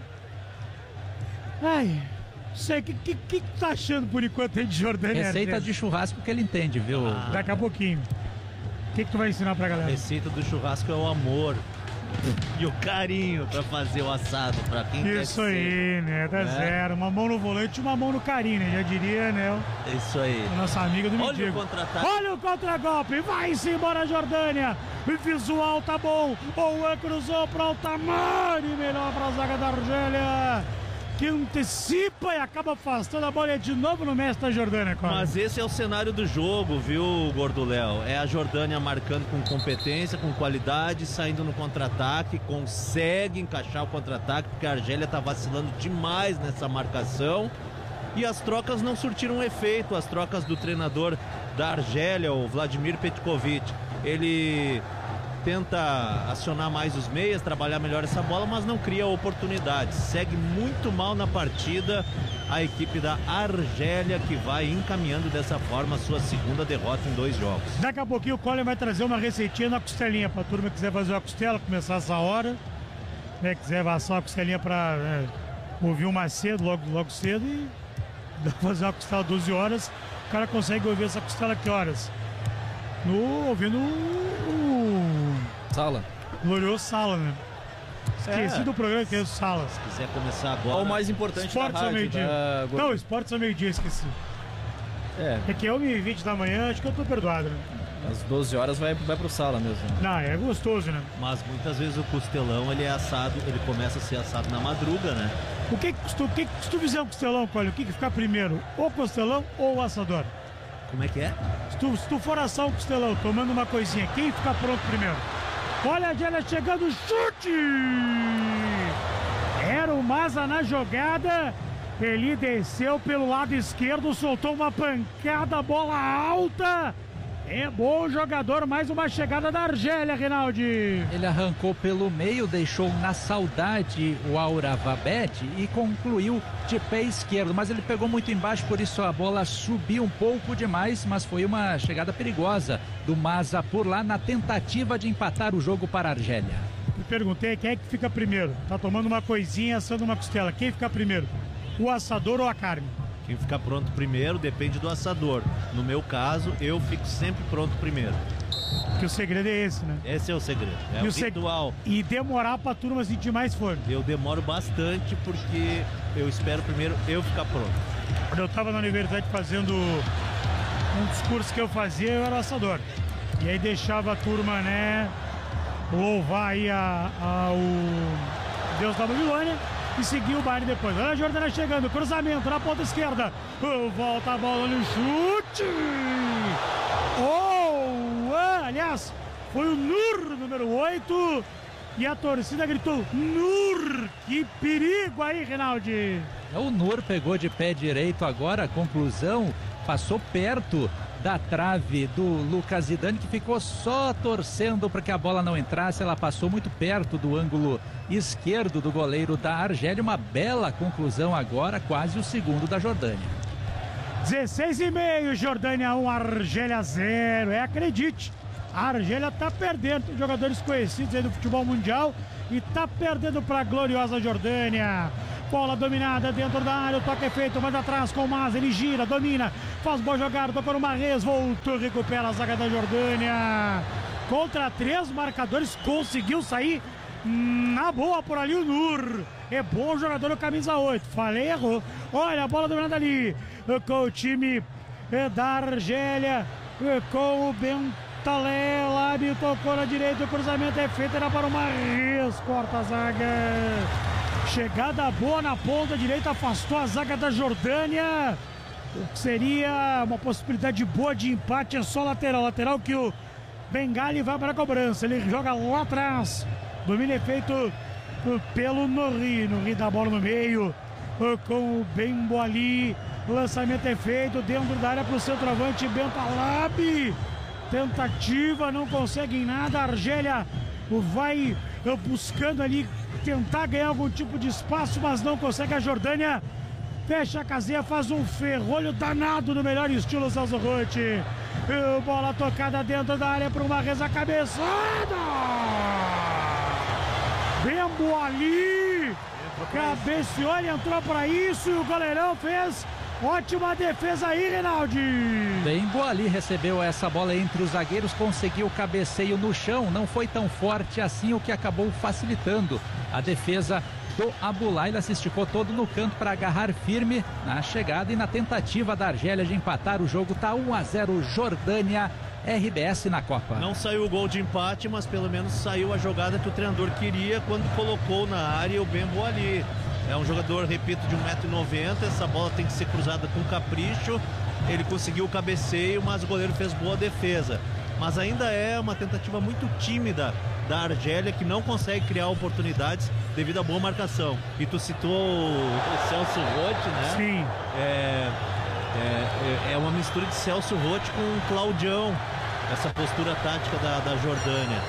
Ai, não sei, o que tá achando por enquanto aí de Jordânia? Receita de churrasco que ele entende, viu? Daqui a pouquinho. O que tu vai ensinar pra galera? A receita do churrasco é o amor e o carinho pra fazer o assado, pra quem quer. Isso aí, né? Tá zero. Uma mão no volante e uma mão no carinho, né? Já diria, né? Isso aí. A nossa amiga do Olha Mendigo. o contra-ataque. Olha o contra-golpe. Vai-se embora a Jordânia. Visual tá bom. Owen cruzou pra Altamari. Melhor pra zaga da Argélia, que antecipa e acaba afastando a bola de novo no mestre da Jordânia, Colin. Mas esse é o cenário do jogo, viu, Gordo Léo? É a Jordânia marcando com competência, com qualidade, saindo no contra-ataque, consegue encaixar o contra-ataque, porque a Argélia tá vacilando demais nessa marcação. E as trocas não surtiram efeito, as trocas do treinador da Argélia, o Vladimir Petkovic. Ele tenta acionar mais os meias, trabalhar melhor essa bola, mas não cria oportunidades. Segue muito mal na partida a equipe da Argélia, que vai encaminhando dessa forma a sua segunda derrota em 2 jogos. Daqui a pouquinho o Colin vai trazer uma receitinha na costelinha pra turma que quiser fazer uma costela, começar essa hora, né, quiser assar uma costelinha pra ouvir uma cedo, logo cedo, e fazer uma costela 12 horas, o cara consegue ouvir essa costela que horas? Ouvindo Sala. glorioso Sala, né? Esqueci do programa que é o Sala. Se quiser começar agora... Qual o mais importante Esportes da ao rádio? meio-dia. Não, Esportes ao meio-dia, esqueci. É que 1h20 da manhã, acho que eu tô perdoado, né? Às 12 horas vai pro Sala mesmo. Não, é gostoso, né? Mas muitas vezes o costelão, ele é assado, ele começa a ser assado na madruga, né? Se tu fizer um costelão, Colin, o que ficar primeiro? O costelão ou o assador? Como é que é? Se tu for assar um costelão, tomando uma coisinha, quem fica pronto primeiro? Olha a Argélia chegando, chute! Era o Maza na jogada, ele desceu pelo lado esquerdo, soltou uma pancada, bola alta. É bom jogador, mais uma chegada da Argélia, Rinaldi. Ele arrancou pelo meio, deixou na saudade o Auravabete e concluiu de pé esquerdo. Mas ele pegou muito embaixo, por isso a bola subiu um pouco demais, mas foi uma chegada perigosa do Maza por lá na tentativa de empatar o jogo para a Argélia. Me perguntei quem é que fica primeiro. Tá tomando uma coisinha, assando uma costela. Quem fica primeiro? O assador ou a carne? Quem ficar pronto primeiro depende do assador. No meu caso, eu fico sempre pronto primeiro. Que o segredo é esse, né? Esse é o segredo. É o ritual. E demorar pra turma sentir mais fome. Eu demoro bastante porque eu espero primeiro eu ficar pronto. Quando eu tava na universidade fazendo um dos cursos que eu fazia, eu era assador. E aí deixava a turma, né, louvar aí ao Deus da Babilônia e seguir o baile depois. Olha a Jordânia chegando, cruzamento na ponta esquerda. Volta a bola no chute. Aliás, foi o Nur, número 8. E a torcida gritou, Nur! Que perigo aí, Rinaldi! O Nur pegou de pé direito agora, a conclusão, passou perto da trave do Lucas Zidane, que ficou só torcendo para que a bola não entrasse. Ela passou muito perto do ângulo esquerdo do goleiro da Argélia. Uma bela conclusão agora, quase o segundo da Jordânia. 16,5, Jordânia 1, Argélia 0. Acredite, a Argélia tá perdendo. Tem jogadores conhecidos aí do futebol mundial e tá perdendo para a gloriosa Jordânia. Bola dominada dentro da área, o toque é feito, manda atrás com o Mas, ele gira, domina, faz boa jogada, tocou no Marrez, voltou, recupera a zaga da Jordânia. Contra 3 marcadores, conseguiu sair na boa por ali o Nur. É bom jogador, o camisa 8, falei, errou. Olha a bola dominada ali, com o time da Argélia, com o Bentalé, Lábio tocou na direita, o cruzamento é feito, era para o Marrez, corta a zaga. Chegada boa na ponta direita, afastou a zaga da Jordânia. O que seria uma possibilidade boa de empate, é só lateral. Lateral que o Bengali vai para a cobrança. Ele joga lá atrás. Domínio é feito pelo Norri. Norri dá a bola no meio com o Bemboali. Lançamento é feito dentro da área para o centroavante Bentalab. Tentativa, não consegue em nada. A Argélia vai buscando ali tentar ganhar algum tipo de espaço, mas não consegue. A Jordânia fecha a casinha, faz um ferrolho danado no melhor estilo Celso Rotti. Bola tocada dentro da área para uma reza cabeçada. Bemboali cabeceou, ele entrou para isso e o goleirão fez ótima defesa aí, Reinaldi. Bemboali recebeu essa bola entre os zagueiros, conseguiu o cabeceio no chão, não foi tão forte assim, o que acabou facilitando a defesa do Abulaila. Se esticou todo no canto para agarrar firme na chegada e na tentativa da Argélia de empatar o jogo. Tá 1-0 Jordânia, RBS na Copa. Não saiu o gol de empate, mas pelo menos saiu a jogada que o treinador queria quando colocou na área o Bemboali. É um jogador, repito, de 1,90 m. Essa bola tem que ser cruzada com capricho. Ele conseguiu o cabeceio, mas o goleiro fez boa defesa. Mas ainda é uma tentativa muito tímida da Argélia, que não consegue criar oportunidades devido à boa marcação. E tu citou o Celso Rotti, né? Sim. É uma mistura de Celso Rotti com o Claudião, essa postura tática da Jordânia.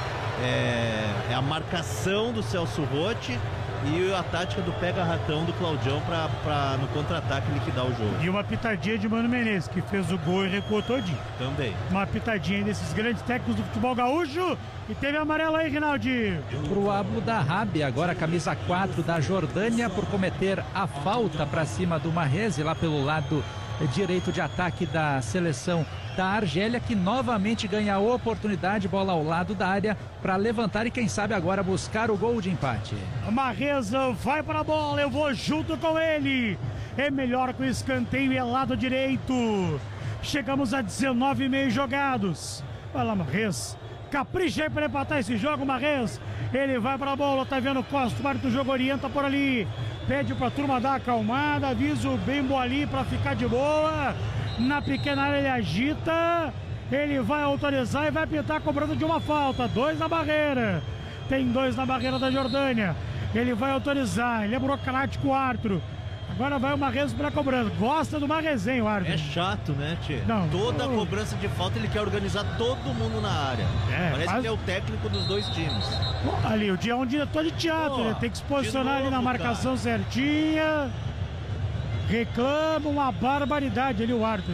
É a marcação do Celso Rotti e a tática do pega-ratão do Claudião para no contra-ataque liquidar o jogo. E uma pitadinha de Mano Menezes, que fez o gol e recuou todinho. Também. Uma pitadinha desses grandes técnicos do futebol gaúcho. E teve amarelo aí, Rinaldi. Pro Abu Dhabi, agora camisa 4 da Jordânia, por cometer a falta para cima do Marrez, lá pelo lado direito de ataque da seleção da Argélia, que novamente ganha a oportunidade, bola ao lado da área para levantar e quem sabe agora buscar o gol de empate. Marrez vai para a bola, eu vou junto com ele. É melhor que o escanteio é lado direito. Chegamos a 19,5 jogados. Vai lá, Marrez. Capricha aí para empatar esse jogo, Marrez. Ele vai para a bola, tá vendo Costa, o árbitro do jogo orienta por ali. Pede para a turma dar acalmada, avisa o Bemboali para ficar de boa. Na pequena área ele agita, ele vai autorizar e vai pintar a cobrança de uma falta. 2 na barreira, tem 2 na barreira da Jordânia. Ele vai autorizar, ele é burocrático o árbitro. Agora vai o Marrez para a cobrança. Gosta do Marrezinho, o árbitro. É chato, né, Tchê? Não. Toda cobrança de falta ele quer organizar todo mundo na área. Parece que ele é o técnico dos dois times. Ali, o dia é um diretor de teatro, ele tem que se posicionar ali na marcação certinha. Reclama uma barbaridade ali o árbitro.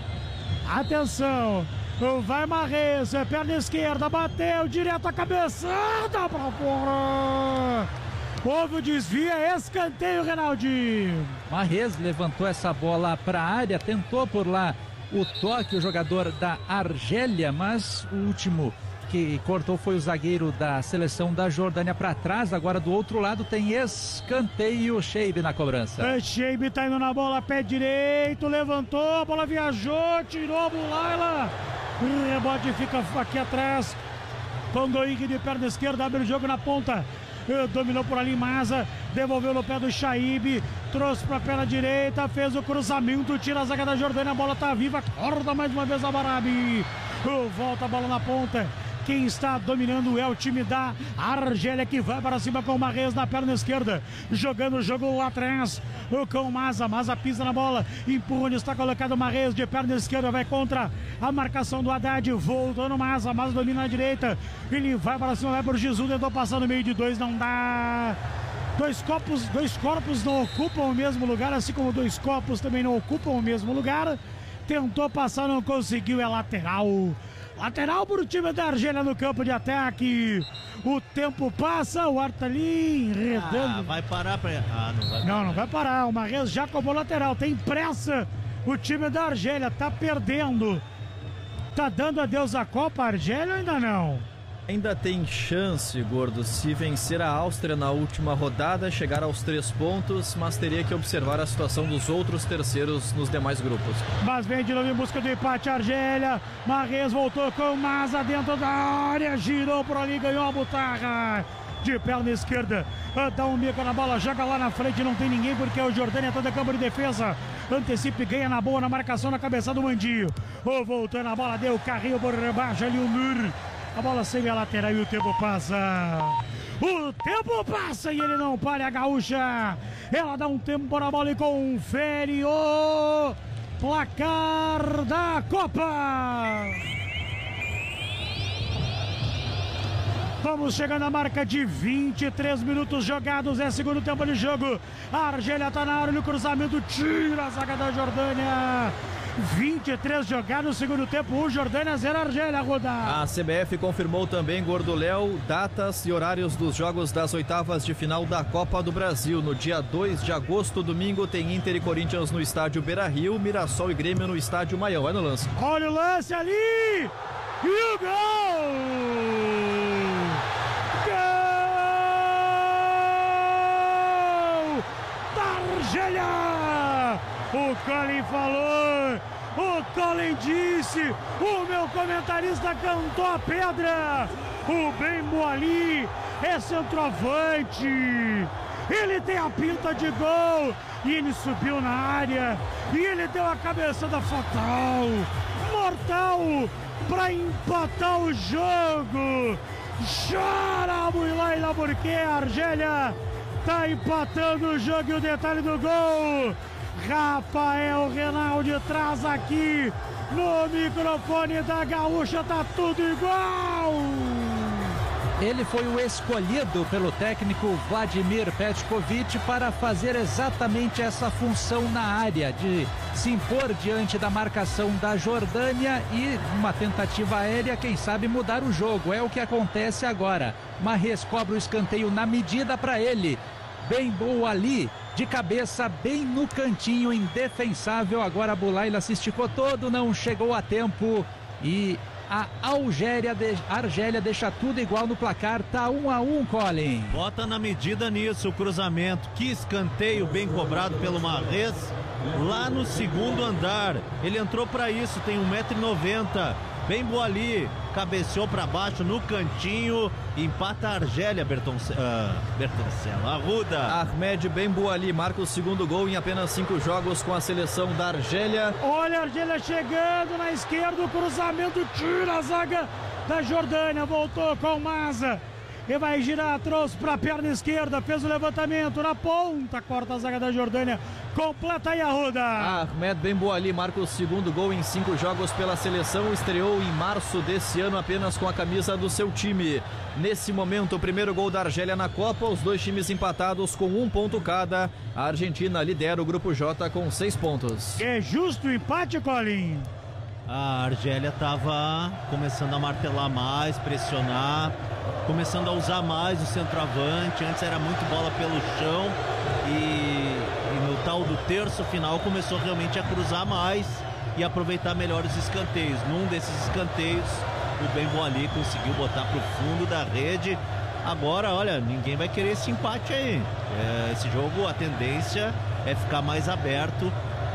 Atenção, vai Marrez, perna esquerda, bateu direto a cabeçada para fora. Houve o desvio, escanteio, Reinaldi. Marrez levantou essa bola para a área, tentou por lá o toque, o jogador da Argélia, mas o último que cortou foi o zagueiro da seleção da Jordânia para trás. Agora do outro lado tem escanteio, Sheibe na cobrança. Sheibe tá indo na bola, pé direito, levantou, a bola viajou, tirou a Bulaila. O rebote fica aqui atrás. Tongoig de perna esquerda, abre o jogo na ponta. Dominou por ali Maza, devolveu no pé do Shaibe, trouxe para a perna direita, fez o cruzamento, tira a zaga da Jordânia, a bola tá viva, corta mais uma vez a Barabi. Volta a bola na ponta, Quem está dominando é o time da Argélia, que vai para cima com o Marrez na perna esquerda, jogando o jogo lá atrás com o Maza. Maza pisa na bola, empurra onde está colocado o Marrez de perna esquerda, vai contra a marcação do Haddad, voltou no Maza. Maza domina na direita, ele vai para cima, vai por Jesus, tentou passar no meio de dois, não dá. Dois corpos não ocupam o mesmo lugar, assim como dois corpos também não ocupam o mesmo lugar. Tentou passar, não conseguiu, é lateral. Lateral para o time da Argélia no campo de ataque. O tempo passa, o ar tá ali enredando. Vai parar pra... não vai parar. Não vai parar. O Marrez já cobrou lateral. Tem pressa. O time da Argélia tá perdendo. Tá dando adeus à Copa Argélia ou ainda não? Ainda tem chance, Gordo, se vencer a Áustria na última rodada, chegar aos 3 pontos, mas teria que observar a situação dos outros terceiros nos demais grupos. Mas vem de novo em busca do empate a Argélia. Marrez voltou com Maza dentro da área, girou por ali, ganhou a Butarra. De perna esquerda, dá um bico na bola, joga lá na frente, não tem ninguém porque o Jordânia está de campo de defesa. Antecipa e ganha na boa na marcação na cabeça do Mandio. Voltando a bola, deu carrinho por baixo ali o Nur. A bola segue a lateral e o tempo passa. O tempo passa e ele não para, a gaúcha. Ela dá um tempo na bola e confere o placar da Copa. Vamos chegando à marca de 23 minutos jogados, é segundo tempo de jogo. A Argélia está na área, no cruzamento, tira a zaga da Jordânia. 23 jogados no segundo tempo, 1 Jordânia, 0 Argélia, Roda. A CBF confirmou também, Gordo Léo, datas e horários dos jogos das oitavas de final da Copa do Brasil. No dia 2 de agosto, domingo, tem Inter e Corinthians no estádio Beira-Rio, Mirassol e Grêmio no estádio Maior. Vai no lance. Olha o lance ali! E o gol! Gol! Da Argélia! O Colin falou, o Colin disse, o meu comentarista cantou a pedra. O Ben Boali é centroavante, ele tem a pinta de gol e ele subiu na área e ele deu a cabeçada fatal, mortal, para empatar o jogo. Chora, Builaila, porque a Argélia tá empatando o jogo e o detalhe do gol. Rafael Renaldi traz aqui no microfone da Gaúcha, tá tudo igual. Ele foi o escolhido pelo técnico Vladimir Petkovic para fazer exatamente essa função na área, de se impor diante da marcação da Jordânia e uma tentativa aérea, quem sabe mudar o jogo. É o que acontece agora. Marrez cobra o escanteio na medida para ele. Ben Boali de cabeça bem no cantinho, indefensável. Agora a Bulaila se esticou todo, não chegou a tempo e a Argélia deixa tudo igual no placar, tá 1-1, Colin. Bota na medida nisso o cruzamento, que escanteio bem cobrado pelo Marrez lá no segundo andar. Ele entrou para isso, tem 1,90 m. Ben Boali cabeceou para baixo no cantinho, empata a Argélia. Bertoncelo, Arruda. Ahmed Ben Boali marca o segundo gol em apenas 5 jogos com a seleção da Argélia. Olha a Argélia chegando na esquerda, o cruzamento tira a zaga da Jordânia, voltou com o Maza. E vai girar, trouxe para a perna esquerda, fez o levantamento na ponta, corta a zaga da Jordânia, completa aí a Arruda. Ahmed Ben Boali marca o segundo gol em 5 jogos pela seleção, estreou em março desse ano apenas com a camisa do seu time. Nesse momento, o primeiro gol da Argélia na Copa, os dois times empatados com 1 ponto cada. A Argentina lidera o grupo J com 6 pontos. É justo o empate, Colin? A Argélia estava começando a martelar mais, pressionar, começando a usar mais o centroavante. Antes era muito bola pelo chão e no tal do terço final começou realmente a cruzar mais e aproveitar melhor os escanteios. Num desses escanteios, o Ben Boali conseguiu botar para o fundo da rede. Agora, olha, ninguém vai querer esse empate aí. Esse jogo, a tendência é ficar mais aberto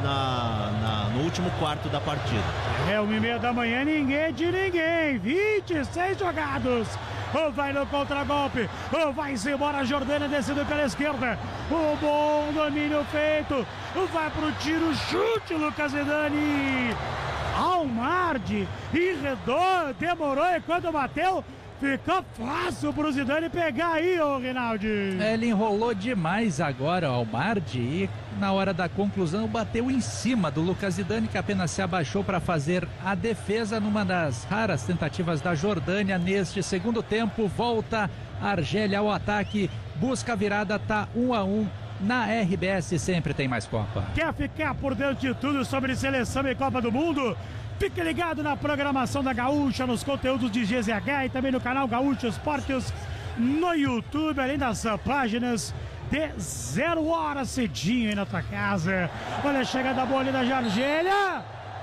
no último quarto da partida. É 1h30 da manhã, ninguém de ninguém. 26 jogados. Vai no contragolpe, vai-se embora a Jordânia, descendo pela esquerda. O bom domínio feito, vai pro tiro, chute, Lucas Zidane. Almardi enredou, demorou e quando bateu, ficou fácil pro Zidane pegar aí, ô Rinaldi. Ele enrolou demais agora, o Almardi, e na hora da conclusão bateu em cima do Lucas Zidane, que apenas se abaixou para fazer a defesa numa das raras tentativas da Jordânia neste segundo tempo. Volta a Argélia ao ataque, busca a virada, tá 1-1. Na RBS sempre tem mais Copa. Quer ficar por dentro de tudo sobre seleção e Copa do Mundo? Fique ligado na programação da Gaúcha, nos conteúdos de GZH e também no canal Gaúcha Esportes no YouTube, além das páginas de 0 hora cedinho aí na tua casa. Olha a chegada da bola ali da Argélia.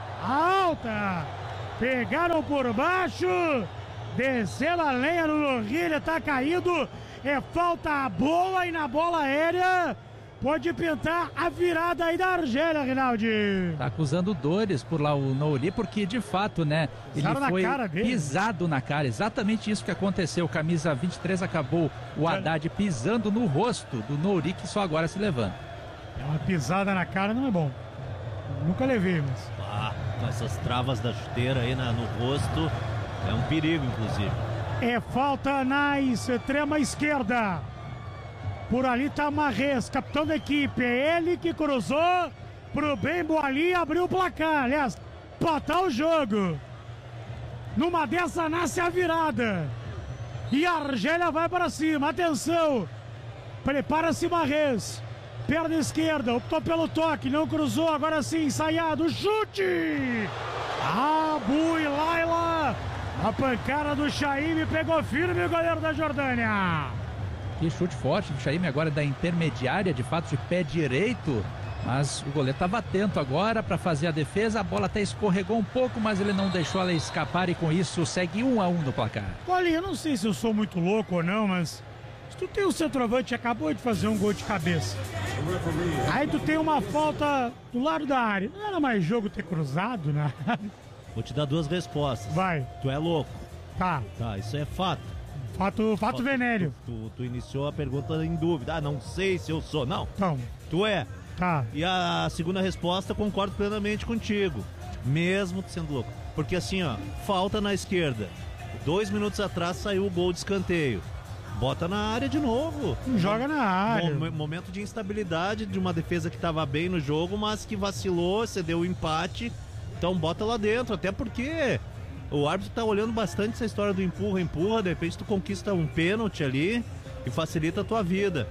Alta. Pegaram por baixo. Descendo a lenha no Lorrilha, tá caído. É falta boa e na bola aérea pode pintar a virada aí da Argélia, Rinaldi. Tá acusando dores por lá o Nouri, porque de fato, né, ele foi pisado na cara. Exatamente isso que aconteceu. Camisa 23 acabou o Haddad pisando no rosto do Nouri, que só agora se levanta. É uma pisada na cara, não é bom. Nunca levei, mas... com essas travas da chuteira aí no rosto, é um perigo, inclusive. É falta na extrema esquerda. Por ali tá Marrez, capitão da equipe. É ele que cruzou pro Bembo ali e abriu o placar. Aliás, empatar o jogo. Numa dessa nasce a virada. E a Argélia vai para cima. Atenção. Prepara-se Marrez. Perna esquerda, optou pelo toque, não cruzou. Agora sim, ensaiado. Chute! Abu e Laila. A pancada do Chaime pegou firme o goleiro da Jordânia. Que chute forte do Chaime agora da intermediária, de fato de pé direito. Mas o goleiro estava atento agora para fazer a defesa. A bola até escorregou um pouco, mas ele não deixou ela escapar e com isso segue 1-1 no placar. Olha, eu não sei se eu sou muito louco ou não, mas se tu tem um centroavante que acabou de fazer um gol de cabeça, aí tu tem uma falta do lado da área, não era mais jogo ter cruzado, né? Vou te dar 2 respostas. Vai. Tu é louco. Tá, Isso é fato. fato venéreo. Tu iniciou a pergunta em dúvida. Não sei se eu sou. Não, Então, tu é. tá. E a segunda resposta, concordo plenamente contigo. Mesmo sendo louco. Porque assim, ó, falta na esquerda. 2 minutos atrás saiu o gol de escanteio. Bota na área de novo. Joga na área. Momento de instabilidade de uma defesa que estava bem no jogo, mas que vacilou, cedeu o empate. Então bota lá dentro, até porque o árbitro tá olhando bastante essa história do empurra, de repente tu conquista um pênalti ali e facilita a tua vida.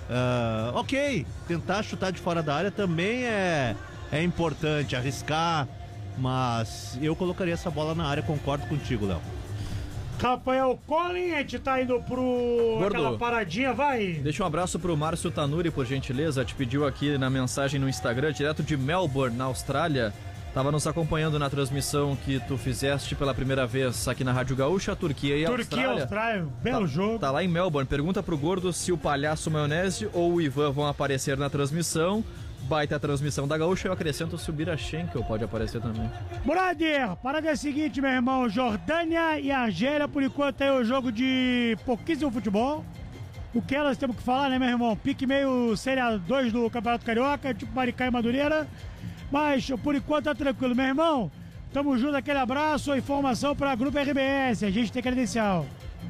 Ok, tentar chutar de fora da área também é importante, arriscar, mas eu colocaria essa bola na área, concordo contigo, Léo. Rafael Collin, a gente tá indo pro Gordo, aquela paradinha, vai. Deixa um abraço pro Márcio Tanuri, por gentileza. Te pediu aqui na mensagem no Instagram, direto de Melbourne, na Austrália. Tava nos acompanhando na transmissão que tu fizeste pela primeira vez aqui na Rádio Gaúcha, Turquia e Austrália, belo jogo. Tá lá em Melbourne. Pergunta pro Gordo se o Palhaço Maionese ou o Ivan vão aparecer na transmissão. Baita transmissão da Gaúcha. Eu acrescento se o Birachenko pode aparecer também. Brother, parada é a seguinte, meu irmão. Jordânia e Argélia, por enquanto, é o jogo de pouquíssimo futebol. O que elas temos que falar, né, meu irmão? Pique meio Série 2 do Campeonato Carioca, tipo Maricá e Madureira. Mas, por enquanto, tá tranquilo, meu irmão. Tamo junto, aquele abraço. Informação para Grupo RBS. A gente tem credencial.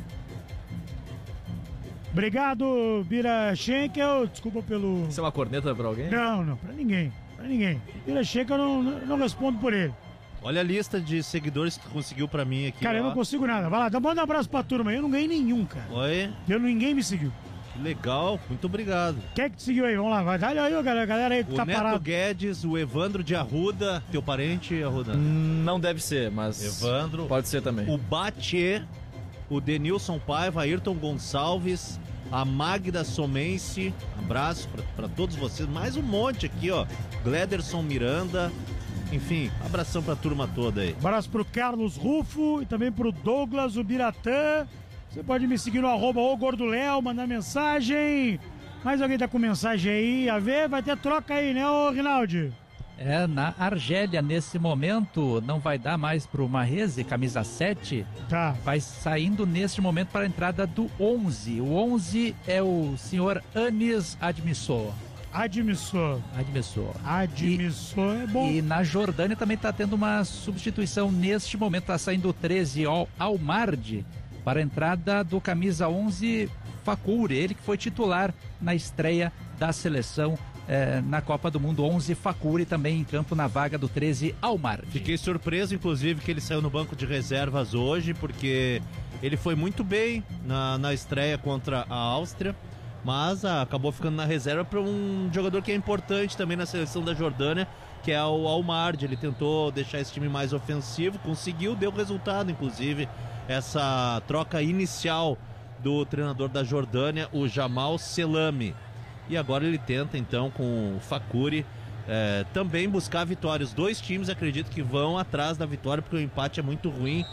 Obrigado, Bira Schenkel. Desculpa pelo... Isso é uma corneta pra alguém? Não, pra ninguém. Bira Schenkel, eu não respondo por ele. Olha a lista de seguidores que tu conseguiu pra mim aqui. Cara, eu não consigo nada. Vai lá, manda um abraço pra turma. Eu não ganhei nenhum, cara. Oi? Ninguém me seguiu. Que legal, muito obrigado. Quem é que te seguiu aí? Vamos lá, vai. Dá aí, galera aí que tá Neto parado. Guedes, o Evandro de Arruda, teu parente, Arruda? Não deve ser, mas Evandro. pode ser também. O Batê, o Denilson Paiva, Ayrton Gonçalves, a Magda Somense, abraço pra todos vocês. Mais um monte aqui, ó. Glederson Miranda, enfim, abração pra turma toda aí. Abraço pro Carlos Rufo e também pro Douglas, o Biratã. Você pode me seguir no @ogordoléo, mandar mensagem. Mais alguém tá com mensagem aí? A ver, vai ter troca aí, né, ô Rinaldi? É, na Argélia, nesse momento, não vai dar mais pro Marreze, camisa 7. Tá. Vai saindo neste momento para a entrada do 11. O 11 é o senhor Anis Admissor. Admissor é bom. E na Jordânia também está tendo uma substituição neste momento. Está saindo o 13 Almardi para a entrada do camisa 11 Fakuri, ele que foi titular na estreia da seleção na Copa do Mundo. 11 Fakuri também em campo na vaga do 13 Almardi. Fiquei surpreso, inclusive, que ele saiu no banco de reservas hoje, porque ele foi muito bem na estreia contra a Áustria, mas acabou ficando na reserva para um jogador que é importante também na seleção da Jordânia, que é o Almardi. Ele tentou deixar esse time mais ofensivo, conseguiu, deu resultado, inclusive, essa troca inicial do treinador da Jordânia, o Jamal Selami. E agora ele tenta, então, com o Fakuri, também buscar vitórias. Os dois times, acredito que vão atrás da vitória, porque o empate é muito ruim.